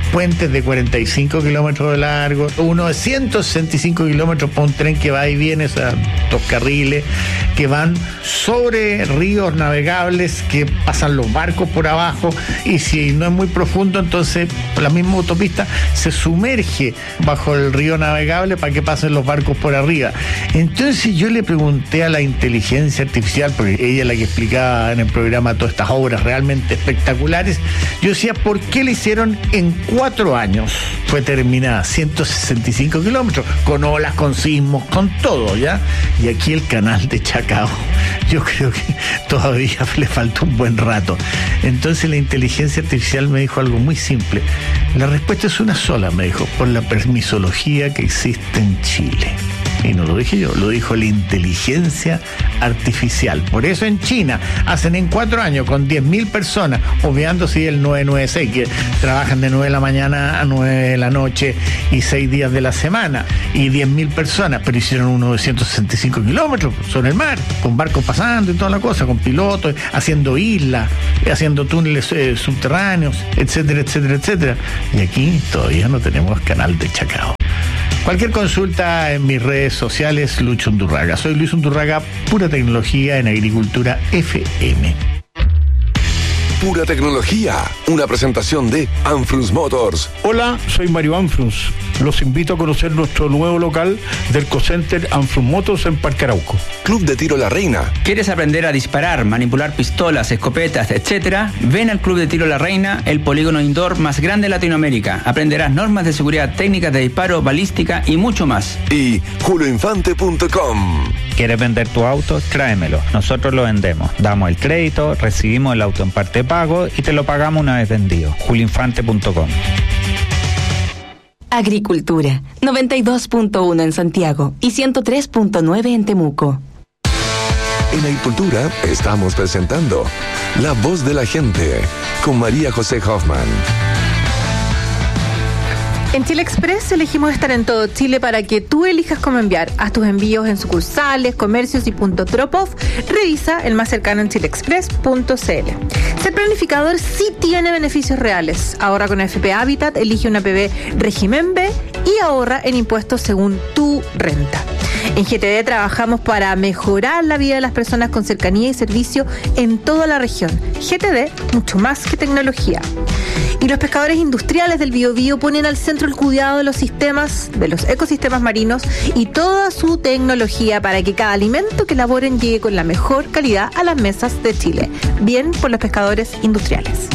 puentes de cuarenta y cinco kilómetros de largo, uno de ciento sesenta y cinco kilómetros para un tren que va y viene, o sea, dos carriles, que van sobre ríos navegables, que pasan los barcos por abajo, y si no es muy profundo, entonces por la misma autopista se sumerge bajo el río navegable para que pasen los barcos por arriba. Entonces yo le pregunté a la inteligencia artificial, porque ella es la que explicaba en el programa todas estas obras realmente espectaculares, yo decía, ¿por qué le hicieron en cuatro años? Fue terminada, ciento sesenta y cinco kilómetros, con olas, con sismos, con todo, ¿ya? Y aquí el canal de Chacao, yo creo que todavía le falta un buen rato. Entonces la inteligencia artificial me dijo algo muy simple. La respuesta es una sola, me dijo, por la permisología que existe en Chile. Y no lo dije yo, lo dijo la inteligencia artificial. Por eso en China hacen en cuatro años con diez mil personas, obviando sí el nueve nueve seis, que trabajan de nueve de la mañana a nueve de la noche y seis días de la semana, y diez mil personas, pero hicieron uno de ciento sesenta y cinco kilómetros sobre el mar, con barcos pasando y toda la cosa, con pilotos, haciendo islas, haciendo túneles eh, subterráneos, etcétera, etcétera, etcétera. Y aquí todavía no tenemos canal de Chacao. Cualquier consulta en mis redes sociales, Lucho Undurraga. Soy Luis Undurraga, Pura Tecnología en Agricultura F M. Pura Tecnología, una presentación de Anfrunz Motors. Hola, soy Mario Anfrunz. Los invito a conocer nuestro nuevo local del Cocenter Anfrunz Motors en Parque Arauco. Club de Tiro La Reina. ¿Quieres aprender a disparar, manipular pistolas, escopetas, etcétera? Ven al Club de Tiro La Reina, el polígono indoor más grande de Latinoamérica. Aprenderás normas de seguridad, técnicas de disparo, balística y mucho más. Y julio infante punto com. ¿Quieres vender tu auto? Tráemelo. Nosotros lo vendemos. Damos el crédito, recibimos el auto en parte pago y te lo pagamos una vez vendido. julio infante punto com. Agricultura, noventa y dos punto uno en Santiago y ciento tres punto nueve en Temuco. En Agricultura estamos presentando La Voz de la Gente con María José Hoffman. En Chile Express elegimos estar en todo Chile para que tú elijas cómo enviar. Haz tus envíos en sucursales, comercios y puntos drop-off. Revisa el más cercano en chile express punto c l. Ser planificador sí tiene beneficios reales. Ahorra con A F P Habitat, elige una P B régimen B y ahorra en impuestos según tu renta. En G T D trabajamos para mejorar la vida de las personas con cercanía y servicio en toda la región. G T D, mucho más que tecnología. Y los pescadores industriales del Biobío ponen al centro el cuidado de los sistemas, de los ecosistemas marinos y toda su tecnología para que cada alimento que elaboren llegue con la mejor calidad a las mesas de Chile. Bien por los pescadores industriales.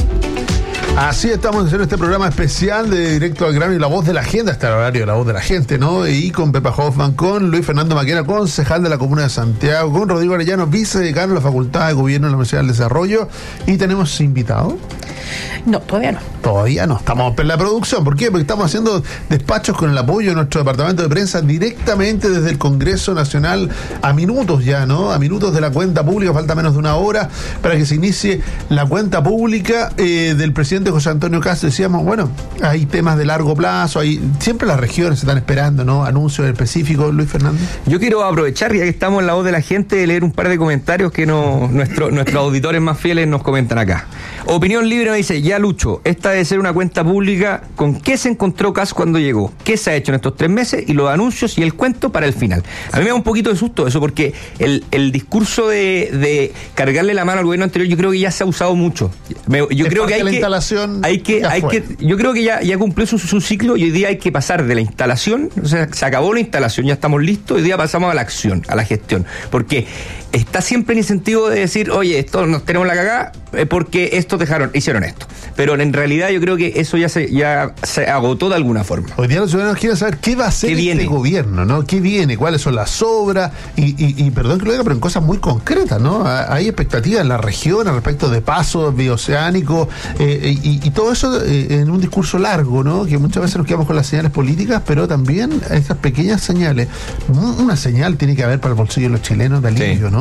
Así estamos haciendo este programa especial de Directo al Grano y La Voz de la Gente, hasta el horario de La Voz de la Gente, ¿no? Y con Pepa Hoffman, con Luis Fernando Maquena, concejal de la Comuna de Santiago, con Rodrigo Arellano, vicedecano de la Facultad de Gobierno de la Universidad del Desarrollo. ¿Y tenemos invitado? No, todavía no. Todavía no, estamos en la producción. ¿Por qué? Porque estamos haciendo despachos con el apoyo de nuestro departamento de prensa directamente desde el Congreso Nacional, a minutos ya, ¿no? A minutos de la cuenta pública, falta menos de una hora para que se inicie la cuenta pública eh, del presidente José Antonio Kast. Decíamos, bueno, hay temas de largo plazo, hay siempre las regiones se están esperando, ¿no? Anuncios específicos, Luis Fernando. Yo quiero aprovechar, ya que estamos en La Voz de la Gente, de leer un par de comentarios que no, nuestro, nuestros auditores más fieles nos comentan acá. Opinión Libre me dice, ya Lucho, esta debe ser una cuenta pública. ¿Con qué se encontró Kast cuando llegó? ¿Qué se ha hecho en estos tres meses? Y los anuncios y el cuento para el final. A mí me da un poquito de susto eso, porque el, el discurso de, de cargarle la mano al gobierno anterior, yo creo que ya se ha usado mucho. Me, yo creo que hay la que, instalación hay que, hay que, yo creo que ya, ya cumplió su, su ciclo y hoy día hay que pasar de la instalación, o sea, se acabó la instalación, ya estamos listos, hoy día pasamos a la acción, a la gestión, porque está siempre el incentivo de decir, oye, esto nos tenemos la cagada eh, porque estos dejaron, hicieron esto. Pero en realidad yo creo que eso ya se, ya se agotó de alguna forma. Hoy día los ciudadanos quieren saber qué va a hacer este gobierno, ¿no? ¿Qué viene? ¿Cuáles son las obras? Y, y, y perdón que lo diga, pero en cosas muy concretas, ¿no? Hay expectativas en la región al respecto de pasos bioceánicos eh, y, y todo eso eh, en un discurso largo, ¿no? Que muchas veces nos quedamos con las señales políticas, pero también estas pequeñas señales. Una señal tiene que haber para el bolsillo de los chilenos de alivio, sí, ¿no?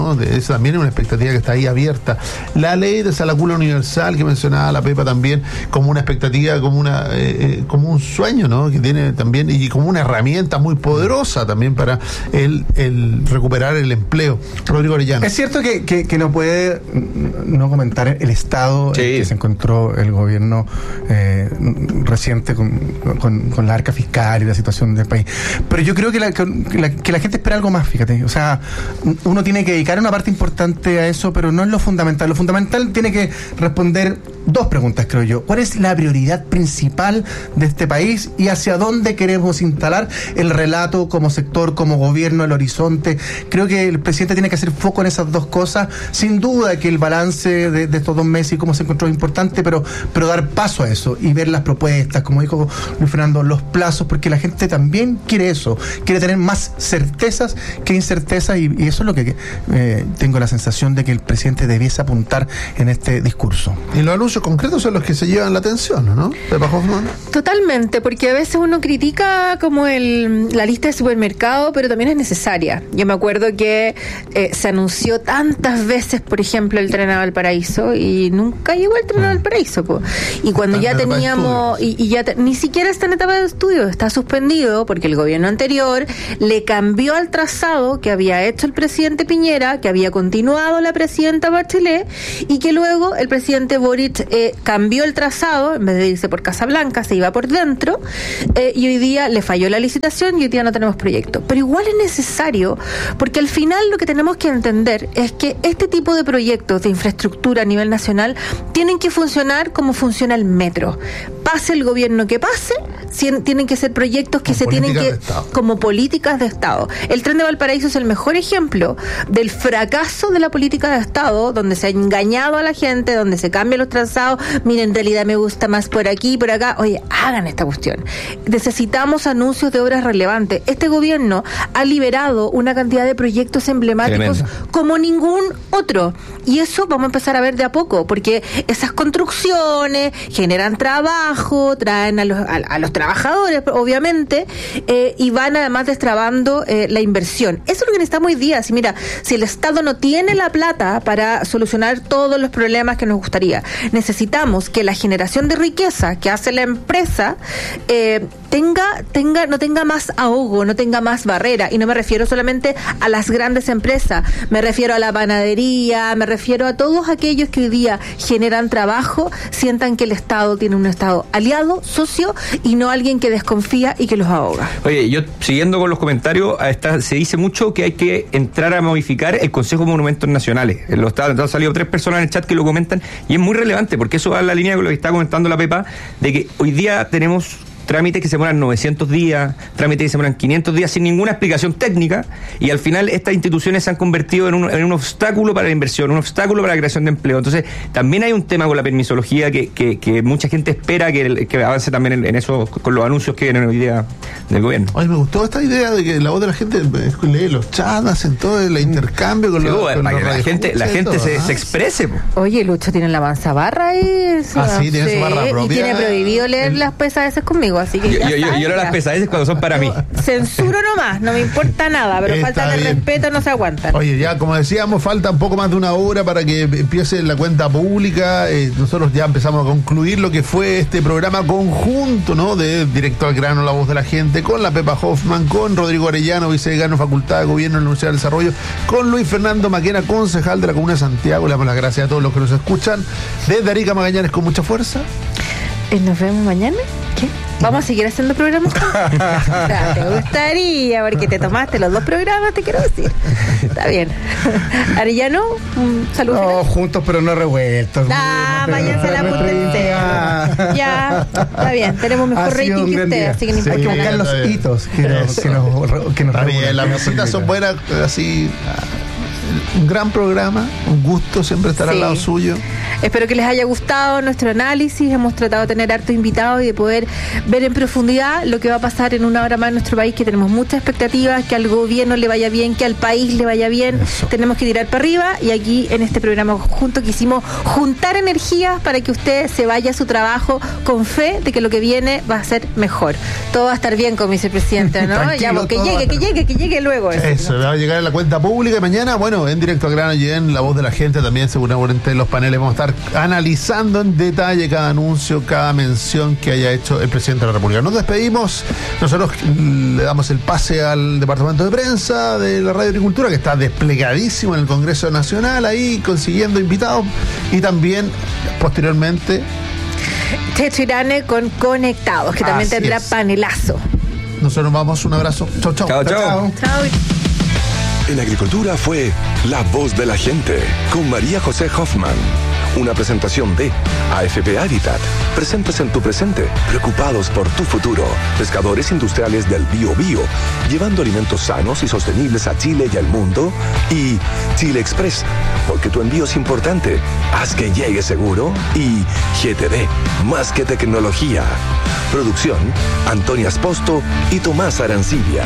¿no? De, esa también es una expectativa que está ahí abierta. La ley de Salacula Universal que mencionaba la Pepa también como una expectativa, como una eh, como un sueño, ¿no? Que tiene también y como una herramienta muy poderosa también para el, el recuperar el empleo. Rodrigo Orellana. Es cierto que, que, que no puede no comentar el estado sí. en que se encontró el gobierno eh, reciente con, con, con la arca fiscal y la situación del país. Pero yo creo que la, que la, que la gente espera algo más, fíjate. O sea, uno tiene que dedicar una parte importante a eso, pero no es lo fundamental. Lo fundamental tiene que responder dos preguntas, creo yo. ¿Cuál es la prioridad principal de este país y hacia dónde queremos instalar el relato como sector, como gobierno, el horizonte? Creo que el presidente tiene que hacer foco en esas dos cosas. Sin duda que el balance de, de estos dos meses y cómo se encontró es importante, pero, pero dar paso a eso y ver las propuestas, como dijo Luis Fernando, los plazos, porque la gente también quiere eso, quiere tener más certezas que incertezas, y, y eso es lo que eh, tengo la sensación de que el presidente debiese apuntar en este discurso. Y los anuncios concretos son los que se llevan la atención, ¿no? Pepa Hoffman. Totalmente, porque a veces uno critica como el, la lista de supermercado, pero también es necesaria. Yo me acuerdo que eh, se anunció tantas veces, por ejemplo, el tren a Valparaíso, y nunca llegó el tren a Valparaíso, po. Y cuando ya teníamos, y, y ya te, ni siquiera está en etapa de estudio, está suspendido porque el gobierno anterior le cambió al trazado que había hecho el presidente Piñera, que había continuado la presidenta Bachelet, y que luego el presidente Boric eh, cambió el trazado, en vez de irse por Casablanca, se iba por dentro, eh, y hoy día le falló la licitación y hoy día no tenemos proyecto. Pero igual es necesario, porque al final lo que tenemos que entender es que este tipo de proyectos de infraestructura a nivel nacional tienen que funcionar como funciona el metro. Pase el gobierno que pase, tienen que ser proyectos que se tienen que, como políticas de Estado. El tren de Valparaíso es el mejor ejemplo del fracaso de la política de Estado, donde se ha engañado a la gente, donde se cambian los trazados. Miren, en realidad me gusta más por aquí, por acá. Oye, hagan esta cuestión. Necesitamos anuncios de obras relevantes. Este gobierno ha liberado una cantidad de proyectos emblemáticos Tremendo. como ningún otro. Y eso vamos a empezar a ver de a poco, porque esas construcciones generan trabajo, traen a los, a, a los trabajadores, obviamente, eh, y van además destrabando eh, la inversión. Eso es lo que necesitamos hoy día. Si mira, si el Estado no tiene la plata para solucionar todos los problemas que nos gustaría, necesitamos que la generación de riqueza que hace la empresa eh, tenga, tenga, no tenga más ahogo, no tenga más barrera. Y no me refiero solamente a las grandes empresas, me refiero a la panadería, me refiero a todos aquellos que hoy día generan trabajo, sientan que el Estado tiene un Estado aliado, socio, y no alguien que desconfía y que los ahoga. Oye, yo siguiendo con los comentarios, esta, se dice mucho que hay que entrar a modificar el Consejo de Monumentos Nacionales. Lo está, han salido tres personas en el chat que lo comentan, y es muy relevante porque eso va en la línea con lo que está comentando la Pepa, de que hoy día tenemos trámites que se demoran novecientos días, trámites que se demoran quinientos días sin ninguna explicación técnica, y al final estas instituciones se han convertido en un, en un obstáculo para la inversión, un obstáculo para la creación de empleo. Entonces también hay un tema con la permisología que, que, que mucha gente espera que, que avance también en, en eso, con los anuncios que vienen hoy día del gobierno. Ay, me gustó esta idea de que la voz de la gente lee los chats, hacen todo el intercambio con, sí, los, bueno, con para los que la gente, la gente se, se exprese. Po. Oye, Lucho tiene la mansa barra ahí. Ah, sí, tiene sí, su barra propia. Y tiene prohibido leer el... las pesadeces conmigo, así que yo, ya yo, yo, yo leo las pesadeces cuando son para mí. Censuro nomás, no me importa nada, pero Está falta de bien. respeto no se aguantan. Oye, ya como decíamos, falta un poco más de una hora para que empiece la cuenta pública. Eh, nosotros ya empezamos a concluir lo que fue este programa conjunto, ¿no? De Directo al Grano, La Voz de la Gente, con la Pepa Hoffman, con Rodrigo Arellano, vicedecano Facultad de Gobierno de la Universidad del Desarrollo, con Luis Fernando Maquena, concejal de la Comuna de Santiago. Le damos las gracias a todos los que nos escuchan. Desde Arica Magallanes, con mucha fuerza. Eh, ¿Nos vemos mañana? ¿Qué? ¿Vamos a seguir haciendo programas? O sea, te gustaría, porque te tomaste los dos programas, te quiero decir. Está bien. Arellano, un saludo. No, juntos pero no revueltos. Ah, váyanse a la puta. Ya, está bien. Tenemos mejor rating que ustedes, así que no sí, importa hay que buscar nada. los hitos que nos, que nos, que nos Está bien, las visitas son buenas, así. Un gran programa, un gusto siempre estar Sí. al lado suyo. Espero que les haya gustado nuestro análisis. Hemos tratado de tener hartos invitados y de poder ver en profundidad lo que va a pasar en una hora más en nuestro país, que tenemos muchas expectativas, que al gobierno le vaya bien, que al país le vaya bien. Eso. Tenemos que tirar para arriba, y aquí en este programa junto quisimos juntar energías para que usted se vaya a su trabajo con fe de que lo que viene va a ser mejor. Todo va a estar bien, como dice el presidente, ¿no? Ya, que llegue, que llegue, que llegue luego. Eso, eso va a llegar a la cuenta pública y mañana, bueno, bueno, en Directo al Grano y en La Voz de la Gente también, seguramente en los paneles vamos a estar analizando en detalle cada anuncio, cada mención que haya hecho el presidente de la República. Nos despedimos, nosotros le damos el pase al departamento de prensa de la Radio Agricultura, que está desplegadísimo en el Congreso Nacional, ahí consiguiendo invitados, y también posteriormente Checho Irane con Conectados, que también Así tendrá es. panelazo. Nosotros nos vamos, un abrazo. Chau, chau. Chao, chao. Chao. En Agricultura fue La Voz de la Gente con María José Hoffman. Una presentación de A F P Habitat. Presentes en tu presente, preocupados por tu futuro. Pescadores industriales del Bío Bío, llevando alimentos sanos y sostenibles a Chile y al mundo. Y Chile Express, porque tu envío es importante. Haz que llegue seguro. Y G T D, más que tecnología. Producción, Antonia Esposto y Tomás Arancibia.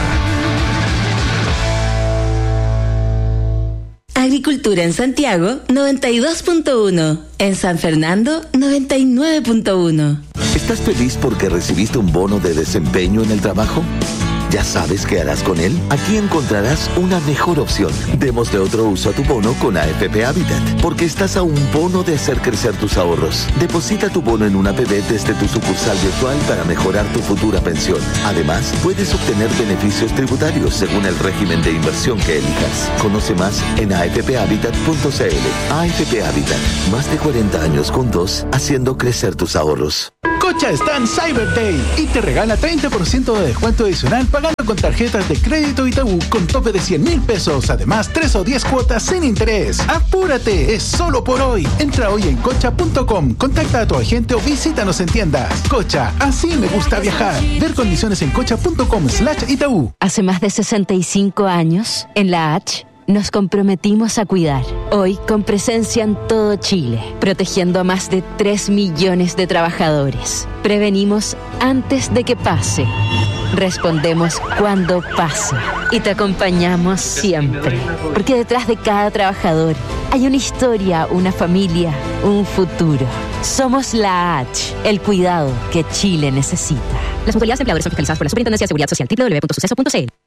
Agricultura en Santiago, noventa y dos punto uno. En San Fernando, noventa y nueve punto uno. ¿Estás feliz porque recibiste un bono de desempeño en el trabajo? ¿Ya sabes qué harás con él? Aquí encontrarás una mejor opción. Démosle otro uso a tu bono con A F P Habitat, porque estás a un bono de hacer crecer tus ahorros. Deposita tu bono en una A P B desde tu sucursal virtual para mejorar tu futura pensión. Además, puedes obtener beneficios tributarios según el régimen de inversión que elijas. Conoce más en a f p habitat punto c l. A F P Habitat, más de cuarenta años juntos, haciendo crecer tus ahorros. Cocha está en Cyber Day y te regala treinta por ciento de descuento adicional pagando con tarjetas de crédito Itaú con tope de cien mil pesos. Además, tres o diez cuotas sin interés. ¡Apúrate! Es solo por hoy. Entra hoy en cocha punto com, contacta a tu agente o visítanos en tiendas. Cocha, así me gusta viajar. Ver condiciones en cocha punto com slash Itaú. Hace más de sesenta y cinco años, en la H, nos comprometimos a cuidar. Hoy, con presencia en todo Chile, protegiendo a más de tres millones de trabajadores. Prevenimos antes de que pase. Respondemos cuando pasa. Y te acompañamos siempre. Porque detrás de cada trabajador hay una historia, una familia, un futuro. Somos la H, el cuidado que Chile necesita. Las mutualidades de empleadores son fiscalizadas por la Superintendencia de Seguridad Social. doble u doble u doble u punto suceso punto c l.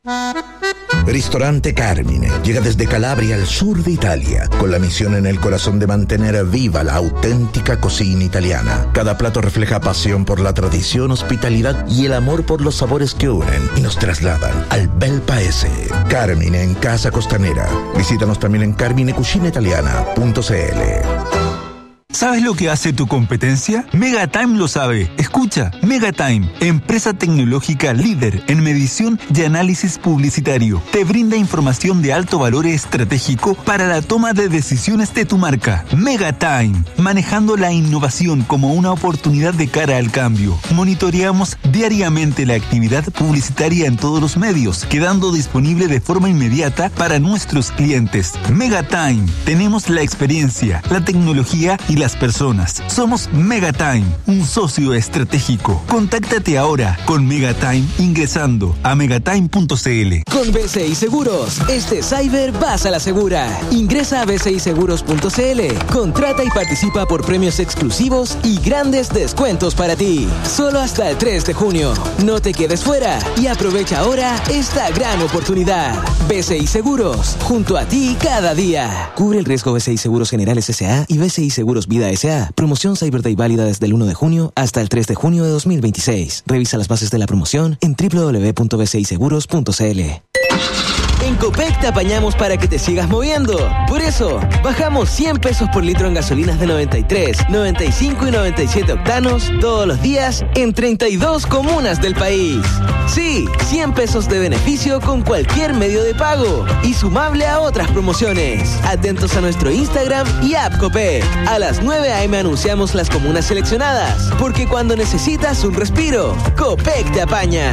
Ristorante Carmine llega desde Calabria al sur de Italia, con la misión en el corazón de mantener viva la auténtica cocina italiana. Cada plato refleja pasión por la tradición, hospitalidad y el amor por los sabores que unen y nos trasladan al bel paese. Carmine en Casa Costanera. Visítanos también en carmine cucina italiana punto c l. ¿Sabes lo que hace tu competencia? Megatime lo sabe. Escucha, Megatime, empresa tecnológica líder en medición y análisis publicitario. Te brinda información de alto valor estratégico para la toma de decisiones de tu marca. Megatime, manejando la innovación como una oportunidad de cara al cambio. Monitoreamos diariamente la actividad publicitaria en todos los medios, quedando disponible de forma inmediata para nuestros clientes. Megatime, tenemos la experiencia, la tecnología y las personas. Somos Megatime, un socio estratégico. Contáctate ahora con Megatime ingresando a megatime punto c l. Con B C I Seguros, este cyber vas a la segura. Ingresa a b c i seguros punto c l, contrata y participa por premios exclusivos y grandes descuentos para ti. Solo hasta el tres de junio. No te quedes fuera y aprovecha ahora esta gran oportunidad. B C I Seguros, junto a ti cada día. Cubre el riesgo B C I Seguros Generales S A y B C I Seguros Vida S A. Promoción Cyber Day válida desde el uno de junio hasta el tres de junio de dos mil veintiséis. Revisa las bases de la promoción en doble u doble u doble u punto b c i seguros punto c l. En Copec te apañamos para que te sigas moviendo. Por eso, bajamos cien pesos por litro en gasolinas de noventa y tres, noventa y cinco y noventa y siete octanos todos los días en treinta y dos comunas del país. Sí, cien pesos de beneficio con cualquier medio de pago y sumable a otras promociones. Atentos a nuestro Instagram y app Copec. A las nueve a eme anunciamos las comunas seleccionadas, porque cuando necesitas un respiro, Copec te apaña.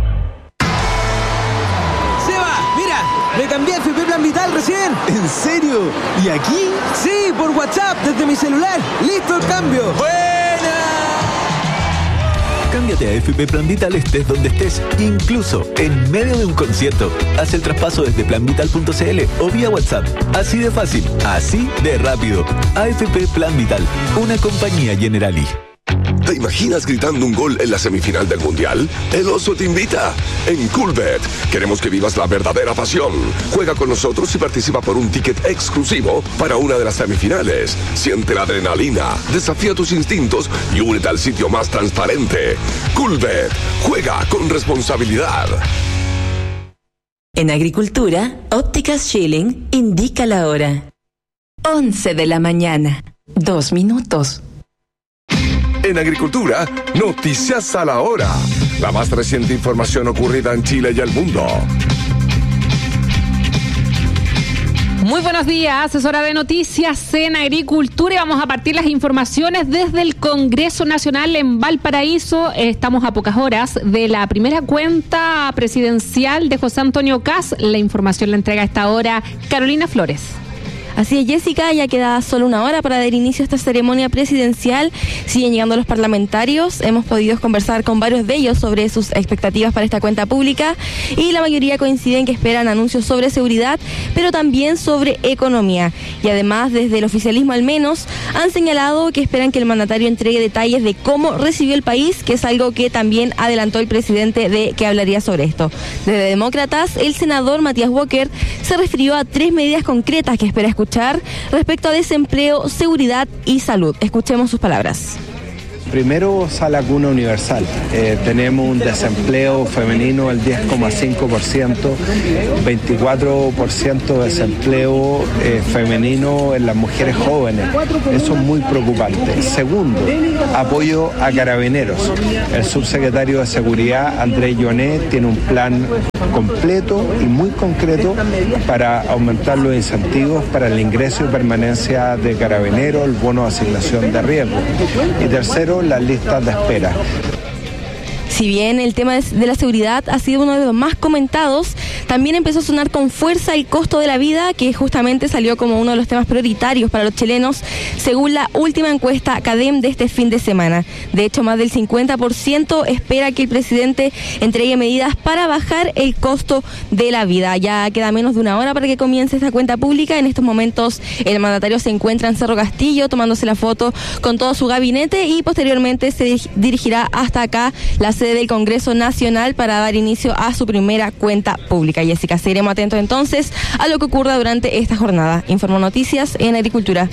Me cambié a F P Plan Vital recién. ¿En serio? ¿Y aquí? Sí, por WhatsApp, desde mi celular. ¡Listo el cambio! ¡Buena! Cámbiate a F P Plan Vital estés donde estés, incluso en medio de un concierto. Haz el traspaso desde plan vital punto c l o vía WhatsApp. Así de fácil, así de rápido. A F P Plan Vital, una compañía Generali. ¿Te imaginas gritando un gol en la semifinal del Mundial? El Oso te invita. En Coolbet queremos que vivas la verdadera pasión. Juega con nosotros y participa por un ticket exclusivo para una de las semifinales. Siente la adrenalina, desafía tus instintos y únete al sitio más transparente. Coolbet. Juega con responsabilidad. En Agricultura, Ópticas Schilling indica la hora. once de la mañana. Dos minutos. En Agricultura, noticias a la hora. La más reciente información ocurrida en Chile y el mundo. Muy buenos días, es hora de noticias en Agricultura y vamos a partir las informaciones desde el Congreso Nacional en Valparaíso. Estamos a pocas horas de la primera cuenta presidencial de José Antonio Kast. La información la entrega a esta hora Carolina Flores. Así es, Jessica, ya queda solo una hora para dar inicio a esta ceremonia presidencial. Siguen llegando los parlamentarios, hemos podido conversar con varios de ellos sobre sus expectativas para esta cuenta pública y la mayoría coinciden que esperan anuncios sobre seguridad, pero también sobre economía. Y además, desde el oficialismo al menos, han señalado que esperan que el mandatario entregue detalles de cómo recibió el país, que es algo que también adelantó el presidente de que hablaría sobre esto. Desde Demócratas, el senador Matías Walker se refirió a tres medidas concretas que espera escuchar respecto a desempleo, seguridad y salud. Escuchemos sus palabras. Primero, sala cuna universal. Eh, tenemos un desempleo femenino del diez coma cinco por ciento, veinticuatro por ciento de desempleo eh, femenino en las mujeres jóvenes. Eso es muy preocupante. Segundo, apoyo a carabineros. El subsecretario de Seguridad, Andrés Llonet, tiene un plan completo y muy concreto para aumentar los incentivos para el ingreso y permanencia de carabineros, el bono de asignación de riesgo. Y tercero, las listas de espera. Si bien el tema de la seguridad ha sido uno de los más comentados, también empezó a sonar con fuerza el costo de la vida, que justamente salió como uno de los temas prioritarios para los chilenos, según la última encuesta CADEM de este fin de semana. De hecho, más del cincuenta por ciento espera que el presidente entregue medidas para bajar el costo de la vida. Ya queda menos de una hora para que comience esta cuenta pública. En estos momentos el mandatario se encuentra en Cerro Castillo tomándose la foto con todo su gabinete y posteriormente se dirigirá hasta acá, la sede del Congreso Nacional, para dar inicio a su primera cuenta pública. Jessica, seguiremos atentos entonces a lo que ocurra durante esta jornada. Informo Noticias en Agricultura.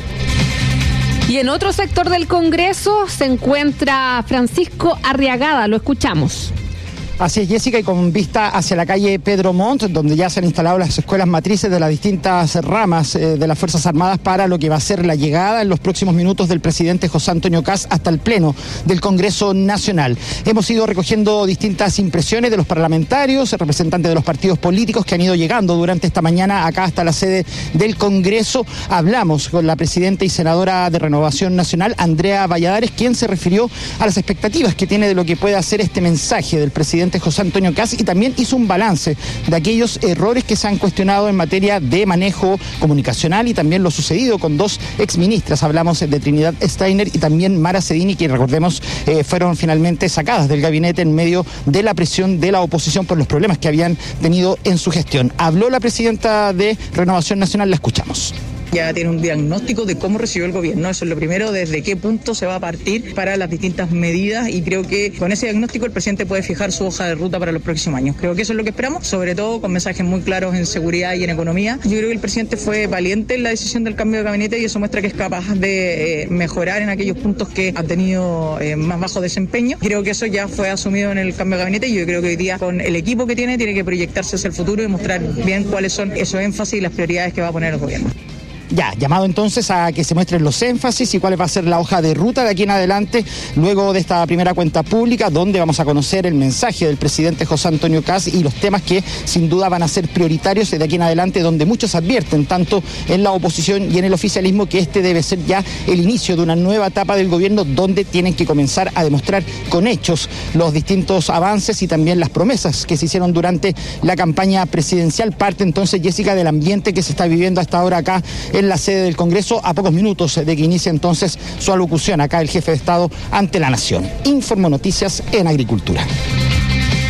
Y en otro sector del Congreso se encuentra Francisco Arriagada, lo escuchamos. Así es, Jessica, y con vista hacia la calle Pedro Montt, donde ya se han instalado las escuelas matrices de las distintas ramas eh, de las Fuerzas Armadas para lo que va a ser la llegada en los próximos minutos del presidente José Antonio Kast hasta el Pleno del Congreso Nacional. Hemos ido recogiendo distintas impresiones de los parlamentarios, representantes de los partidos políticos que han ido llegando durante esta mañana acá hasta la sede del Congreso. Hablamos con la presidenta y senadora de Renovación Nacional, Andrea Valladares, quien se refirió a las expectativas que tiene de lo que puede hacer este mensaje del presidente José Antonio Kast, y también hizo un balance de aquellos errores que se han cuestionado en materia de manejo comunicacional y también lo sucedido con dos exministras. Hablamos de Trinidad Steiner y también Mara Cedini, que recordemos eh, fueron finalmente sacadas del gabinete en medio de la presión de la oposición por los problemas que habían tenido en su gestión. Habló la presidenta de Renovación Nacional, la escuchamos. Ya tiene un diagnóstico de cómo recibió el gobierno, eso es lo primero, desde qué punto se va a partir para las distintas medidas, y creo que con ese diagnóstico el presidente puede fijar su hoja de ruta para los próximos años. Creo que eso es lo que esperamos, sobre todo con mensajes muy claros en seguridad y en economía. Yo creo que el presidente fue valiente en la decisión del cambio de gabinete y eso muestra que es capaz de eh, mejorar en aquellos puntos que ha tenido eh, más bajo desempeño. Creo que eso ya fue asumido en el cambio de gabinete y yo creo que hoy día con el equipo que tiene tiene que proyectarse hacia el futuro y mostrar bien cuáles son esos énfasis y las prioridades que va a poner el gobierno. Ya, llamado entonces a que se muestren los énfasis y cuál va a ser la hoja de ruta de aquí en adelante, luego de esta primera cuenta pública, donde vamos a conocer el mensaje del presidente José Antonio Kast y los temas que sin duda van a ser prioritarios de aquí en adelante, donde muchos advierten, tanto en la oposición y en el oficialismo, que este debe ser ya el inicio de una nueva etapa del gobierno, donde tienen que comenzar a demostrar con hechos los distintos avances y también las promesas que se hicieron durante la campaña presidencial. Parte entonces, Jessica, del ambiente que se está viviendo hasta ahora acá en la sede del Congreso, a pocos minutos de que inicie entonces su alocución acá el jefe de Estado ante la Nación. Informo Noticias en Agricultura.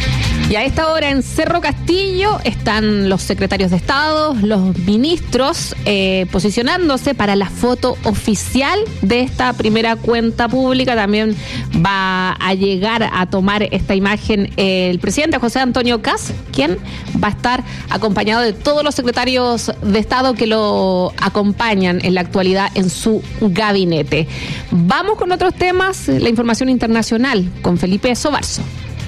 Y a esta hora en Cerro Castillo están los secretarios de Estado, los ministros, eh, posicionándose para la foto oficial de esta primera cuenta pública. También va a llegar a tomar esta imagen el presidente José Antonio Kast, quien va a estar acompañado de todos los secretarios de Estado que lo acompañan en la actualidad en su gabinete. Vamos con otros temas, la información internacional con Felipe Sobarzo.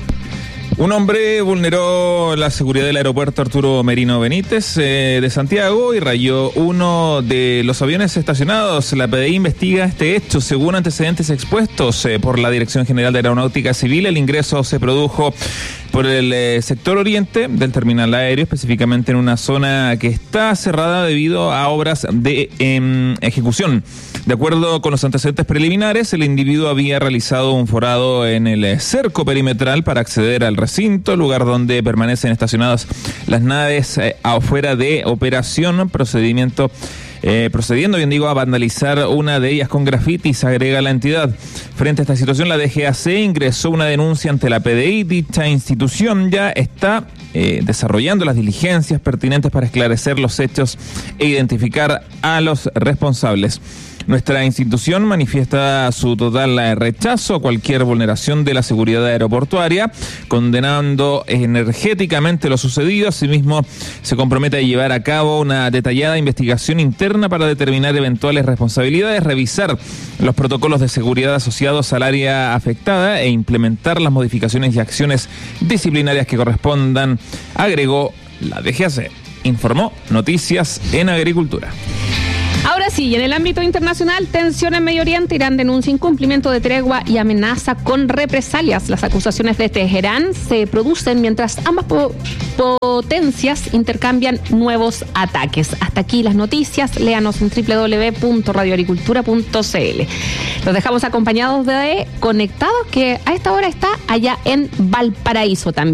Un hombre vulneró la seguridad del aeropuerto Arturo Merino Benítez eh, de Santiago y rayó uno de los aviones estacionados. La P D I investiga este hecho. Según antecedentes expuestos eh, por la Dirección General de Aeronáutica Civil, el ingreso se produjo por el eh, sector oriente del terminal aéreo, específicamente en una zona que está cerrada debido a obras de eh, ejecución. De acuerdo con los antecedentes preliminares, el individuo había realizado un forado en el cerco perimetral para acceder al recinto, lugar donde permanecen estacionadas las naves eh, afuera de operación, procedimiento Eh, procediendo, bien digo, a vandalizar una de ellas con grafitis, agrega la entidad. Frente a esta situación, la D G A C ingresó una denuncia ante la P D I. Dicha institución ya está eh, desarrollando las diligencias pertinentes para esclarecer los hechos e identificar a los responsables. Nuestra institución manifiesta su total rechazo a cualquier vulneración de la seguridad aeroportuaria, condenando energéticamente lo sucedido. Asimismo, se compromete a llevar a cabo una detallada investigación interna para determinar eventuales responsabilidades, revisar los protocolos de seguridad asociados al área afectada e implementar las modificaciones y acciones disciplinarias que correspondan, agregó la D G A C. Informó Noticias en Agricultura. Ahora sí, en el ámbito internacional, tensión en Medio Oriente. Irán denuncia incumplimiento de tregua y amenaza con represalias. Las acusaciones de Teherán se producen mientras ambas po- potencias intercambian nuevos ataques. Hasta aquí las noticias. Léanos en doble u doble u doble u punto radio agricultura punto c l. Los dejamos acompañados de Conectados, que a esta hora está allá en Valparaíso también.